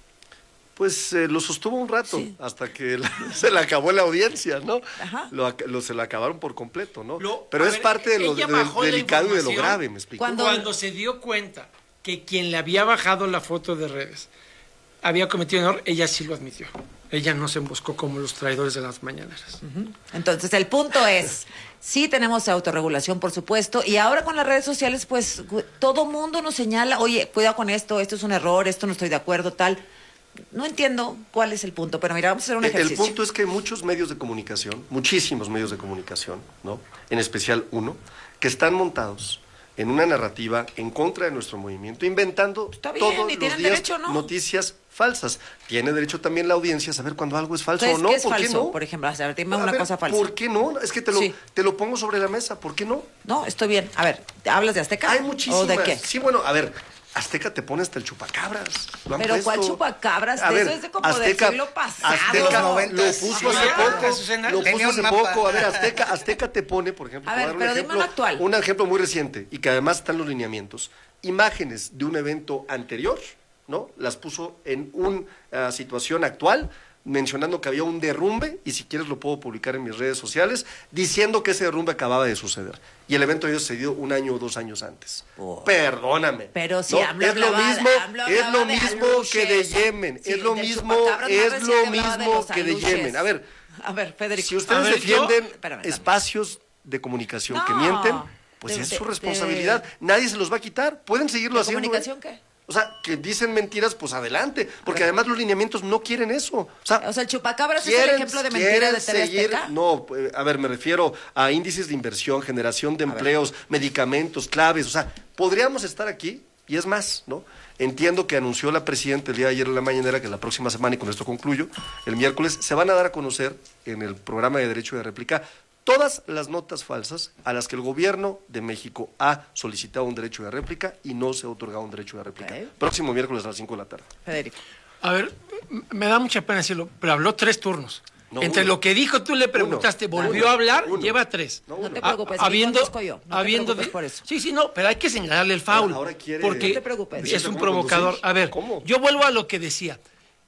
Pues eh, lo sostuvo un rato, sí. hasta que la, se le acabó la audiencia, ¿no? Ajá. Lo, lo, se la acabaron por completo, ¿no? Lo, Pero es ver, parte de lo de, de, delicado y de lo grave, me explico. Cuando, cuando se dio cuenta que quien le había bajado la foto de redes había cometido un error, ella sí lo admitió. Ella no se emboscó como los traidores de las mañaneras. Uh-huh. Entonces, el punto es, sí tenemos autorregulación, por supuesto, y ahora con las redes sociales, pues, todo mundo nos señala, oye, cuidado con esto, esto es un error, esto no estoy de acuerdo, tal. No entiendo cuál es el punto, pero mira, vamos a hacer un ejercicio. El punto es que muchos medios de comunicación, muchísimos medios de comunicación, ¿no? En especial uno, que están montados en una narrativa en contra de nuestro movimiento, inventando Está bien, todos y los tienen días derecho, ¿no? noticias falsas. Tiene derecho también la audiencia a saber cuando algo es falso Entonces, o no. ¿qué es ¿Por falso? qué no? Por ejemplo, a ver, dime A una ver, cosa falsa. ¿Por qué no? Es que te lo, Sí. te lo pongo sobre la mesa. ¿Por qué no? No, estoy bien. A ver, ¿hablas de Azteca? Hay muchísimas. ¿O de qué? Sí, bueno, a ver, Azteca te pone hasta el chupacabras. Lo han Pero puesto. ¿cuál chupacabras? A De ver, eso es de como Azteca, del siglo pasado. Azteca Los lo noventas. puso Sí, hace ya, poco. Azucena. Lo Tenía puso un hace mapa. poco. A ver, Azteca, Azteca te pone, por ejemplo, A te voy ver, dar un pero dime ejemplo, uno actual. un ejemplo muy reciente y que además están los lineamientos. Imágenes de un evento anterior, ¿no? Las puso en una situación actual, mencionando que había un derrumbe, y si quieres lo puedo publicar en mis redes sociales, diciendo que ese derrumbe acababa de suceder. Y el evento había sucedido un año o dos años antes. Oh. Perdóname. Pero si ¿no? AMLO es lo hablaba- mismo, AMLO es hablaba lo de mismo aluches. que de Yemen, Sí, es lo del mismo, chupacabras más es reciente lo hablaba de mismo los que de aluches. Yemen. A ver, A ver, Federico. si ustedes A ver, yo- defienden Espérame, espérame. espacios de comunicación No. que mienten, pues De- es de- su responsabilidad. Nadie se los va a quitar. Pueden seguirlo ¿De haciendo. comunicación ¿eh? qué? O sea, que dicen mentiras, pues adelante. Porque además los lineamientos no quieren eso. O sea, O sea, el chupacabras es el quieren- ejemplo de mentira quieren de T V seguir- Azteca. No, eh, a ver, me refiero a índices de inversión, generación de empleos, medicamentos, claves. O sea, podríamos estar aquí, y es más, ¿no? Entiendo que anunció la presidenta el día de ayer en la mañanera que la próxima semana, y con esto concluyo, el miércoles, se van a dar a conocer en el programa de Derecho de Réplica todas las notas falsas a las que el gobierno de México ha solicitado un derecho de réplica y no se ha otorgado un derecho de réplica. Ok. Próximo miércoles a las cinco de la tarde. Federico. A ver, m- me da mucha pena decirlo, pero habló tres turnos. No, Entre uno. lo que dijo, tú le preguntaste, Uno. volvió Uno. a hablar, Uno. lleva tres. No, No uno. te A- preocupes, aquí habiendo, conduzco yo. No te habiendo preocupes di- por eso. Sí, sí, no, pero hay que señalarle el foul. Ahora quiere- porque No te preocupes. es Dice un cómo provocador. conducir. A ver, ¿Cómo? yo vuelvo a lo que decía.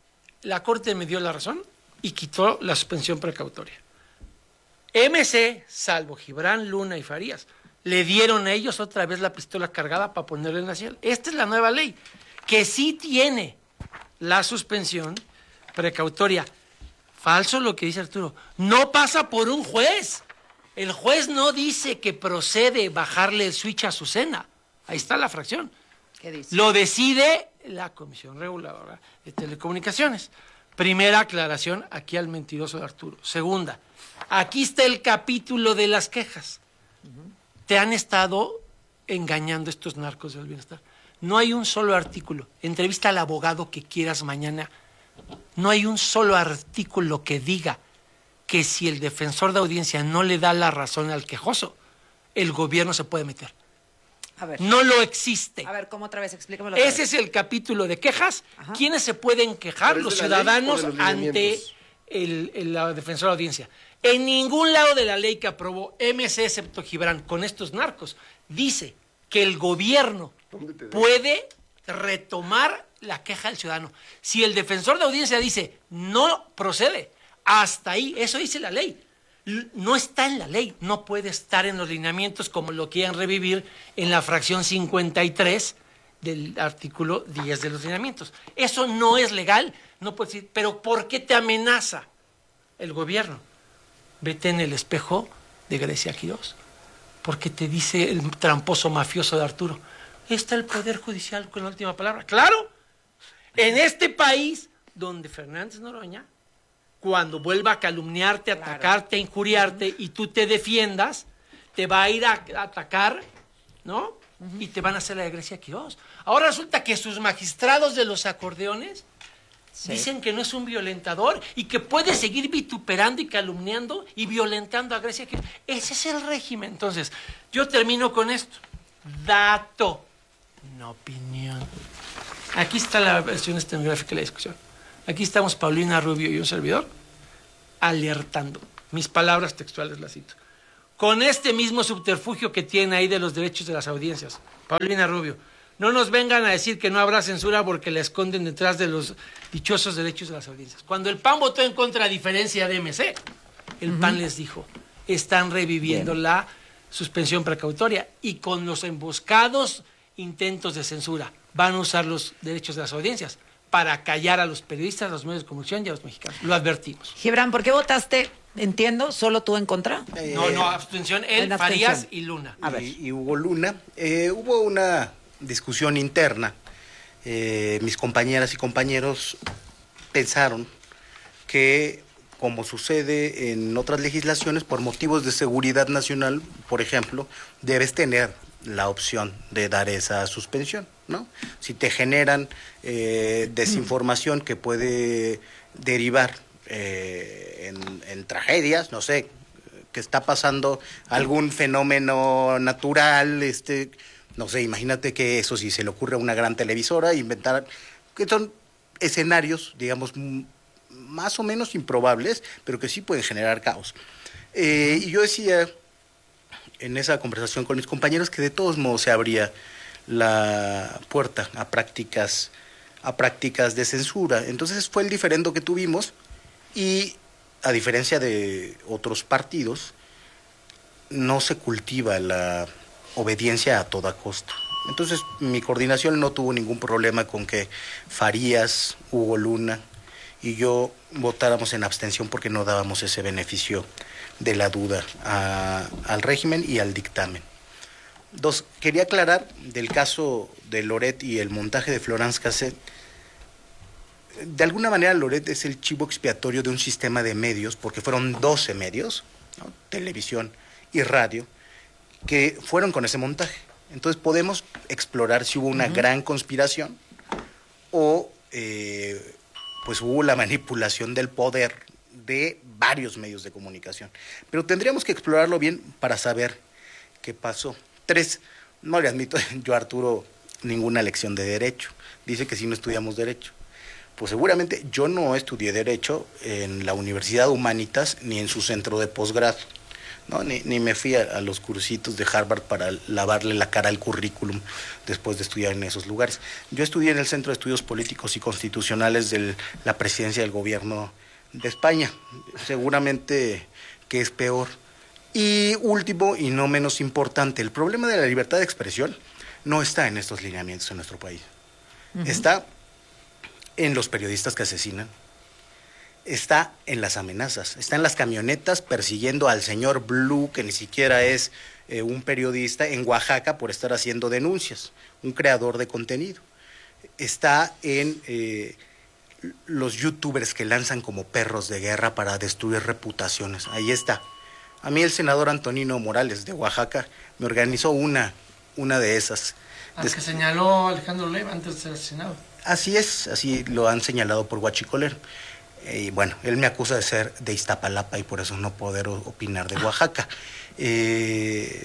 La Corte me dio la razón y quitó la suspensión precautoria. M C, salvo Gibran, Luna y Farías, le dieron a ellos otra vez la pistola cargada para ponerle en la cielo. Esta es la nueva ley, que sí tiene la suspensión precautoria. Falso lo que dice Arturo. No pasa por un juez. El juez no dice que procede bajarle el switch a Azucena. Ahí está la fracción. ¿Qué dice? Lo decide la Comisión Reguladora de Telecomunicaciones. Primera aclaración aquí al mentiroso de Arturo. Segunda, aquí está el capítulo de las quejas. Te han estado engañando estos narcos del bienestar. No hay un solo artículo. Entrevista al abogado que quieras mañana. No hay un solo artículo que diga que si el defensor de audiencia no le da la razón al quejoso, el gobierno se puede meter. A ver. No lo existe. A ver, ¿cómo otra vez? Explícamelo otra Ese vez. es el capítulo de quejas. Ajá. ¿Quiénes se pueden quejar? ¿Pero es Los de la ley ciudadanos o de los ante lineamientos? el, el- la defensora de audiencia. En ningún lado de la ley que aprobó M C, excepto Gibran, con estos narcos, dice que el gobierno ¿Dónde te dejo? puede retomar la queja del ciudadano. Si el defensor de audiencia dice no procede, hasta ahí, eso dice la ley. L- No está en la ley, no puede estar en los lineamientos como lo quieren revivir en la fracción cincuenta y tres del artículo diez de los lineamientos. Eso no es legal, no puedes decir, pero ¿por qué te amenaza el gobierno? Vete en el espejo de Grecia Quirós, porque te dice el tramposo mafioso de Arturo, está el Poder Judicial con la última palabra. ¡Claro! En este país donde Fernández Noroña, cuando vuelva a calumniarte, a atacarte, a injuriarte y tú te defiendas, te va a ir a, a atacar, ¿no? Y te van a hacer la de Grecia Quirós. Ahora resulta que sus magistrados de los acordeones sí. dicen que no es un violentador y que puede seguir vituperando y calumniando y violentando a Grecia Quirós. Ese es el régimen. Entonces, yo termino con esto. Dato, no opinión. Aquí está la versión estenográfica de la discusión. Aquí estamos Paulina Rubio y un servidor alertando. Mis palabras textuales las cito. Con este mismo subterfugio que tiene ahí de los derechos de las audiencias. Paulina Rubio, no nos vengan a decir que no habrá censura porque la esconden detrás de los dichosos derechos de las audiencias. Cuando el P A N votó en contra, a diferencia de M C, el uh-huh. P A N les dijo, están reviviendo Bien. la suspensión precautoria y con los emboscados intentos de censura van a usar los derechos de las audiencias para callar a los periodistas, a los medios de comunicación y a los mexicanos. Lo advertimos. Gibran, ¿por qué votaste? Entiendo, ¿solo tú en contra? Eh, no, no, abstención, él, Farías y Luna. A ver. Y, y Hugo Luna. Eh, hubo una discusión interna. Eh, mis compañeras y compañeros pensaron que, como sucede en otras legislaciones, por motivos de seguridad nacional, por ejemplo, debes tener la opción de dar esa suspensión, ¿no? Si te generan eh, desinformación que puede derivar eh, en, en tragedias, no sé, que está pasando algún fenómeno natural, este, no sé, imagínate que eso si se le ocurre a una gran televisora, inventar, que son escenarios, digamos, m- más o menos improbables, pero que sí pueden generar caos. Eh, y yo decía en esa conversación con mis compañeros que de todos modos se abría la puerta a prácticas, a prácticas de censura. Entonces fue el diferendo que tuvimos y, a diferencia de otros partidos, no se cultiva la obediencia a toda costa. Entonces mi coordinación no tuvo ningún problema con que Farías, Hugo Luna y yo votáramos en abstención porque no dábamos ese beneficio de la duda a, al régimen y al dictamen. Dos, quería aclarar del caso de Loret y el montaje de Florence Cassette. De alguna manera Loret es el chivo expiatorio de un sistema de medios, porque fueron doce medios, ¿no? Televisión y radio, que fueron con ese montaje. Entonces podemos explorar si hubo una uh-huh. gran conspiración o eh, pues hubo la manipulación del poder de varios medios de comunicación. Pero tendríamos que explorarlo bien para saber qué pasó. Tres, no le admito yo a Arturo ninguna lección de derecho. Dice que sí no estudiamos derecho. Pues seguramente yo no estudié derecho en la Universidad Humanitas ni en su centro de posgrado, ¿no? Ni, ni me fui a, a los cursitos de Harvard para lavarle la cara al currículum después de estudiar en esos lugares. Yo estudié en el Centro de Estudios Políticos y Constitucionales de la Presidencia del Gobierno de España, seguramente que es peor. Y último y no menos importante, el problema de la libertad de expresión no está en estos lineamientos en nuestro país. Uh-huh. Está en los periodistas que asesinan, está en las amenazas, está en las camionetas persiguiendo al señor Blue, que ni siquiera es eh, un periodista, en Oaxaca por estar haciendo denuncias, un creador de contenido. Está en eh, los youtubers que lanzan como perros de guerra para destruir reputaciones. Ahí está. A mí el senador Antonino Morales de Oaxaca me organizó una, una de esas. Al Des- que señaló Alejandro Leiva antes de ser asesinado. Así es, así lo han señalado por guachicolero. Y eh, bueno, él me acusa de ser de Iztapalapa y por eso no poder opinar de Oaxaca. Eh,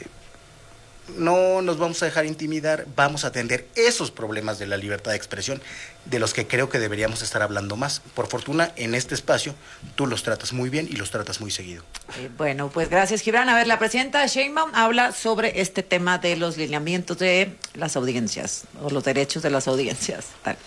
no nos vamos a dejar intimidar, vamos a atender esos problemas de la libertad de expresión, de los que creo que deberíamos estar hablando más. Por fortuna, en este espacio, tú los tratas muy bien y los tratas muy seguido. Eh, bueno, pues gracias, Gibran. A ver, la presidenta Sheinbaum habla sobre este tema de los lineamientos de las audiencias, o los derechos de las audiencias. Dale.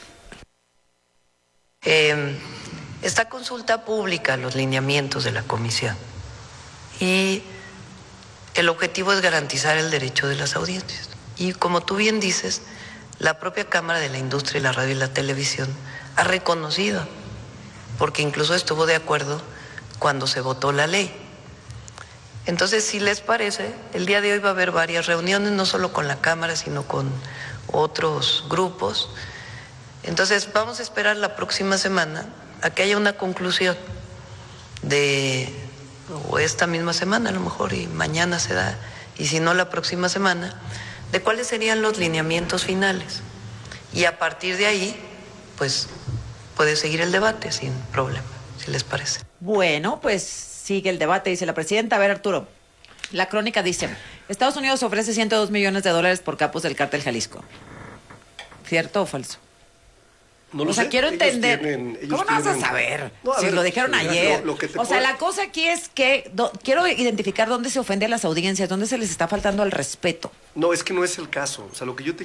Eh, esta consulta pública, los lineamientos de la comisión, y el objetivo es garantizar el derecho de las audiencias. Y como tú bien dices, la propia Cámara de la Industria y la Radio y la Televisión ha reconocido, porque incluso estuvo de acuerdo cuando se votó la ley. Entonces, si les parece, el día de hoy va a haber varias reuniones, no solo con la Cámara, sino con otros grupos. Entonces, vamos a esperar la próxima semana a que haya una conclusión de, o esta misma semana a lo mejor, y mañana se da, y si no la próxima semana, de cuáles serían los lineamientos finales. Y a partir de ahí, pues, puede seguir el debate sin problema, si les parece. Bueno, pues sigue el debate, dice la presidenta. A ver, Arturo, la crónica dice, Estados Unidos ofrece ciento dos millones de dólares por capos del cártel Jalisco. ¿Cierto o falso? No lo o sea, sé. quiero Ellos entender. tienen- ellos ¿Cómo no vas a tienen- saber? No, a si ver, lo dijeron lo- ayer. lo que te o sea, puedo- la cosa aquí es que do- quiero identificar dónde se ofende a las audiencias, dónde se les está faltando al respeto. No, es que no es el caso. O sea, lo que yo te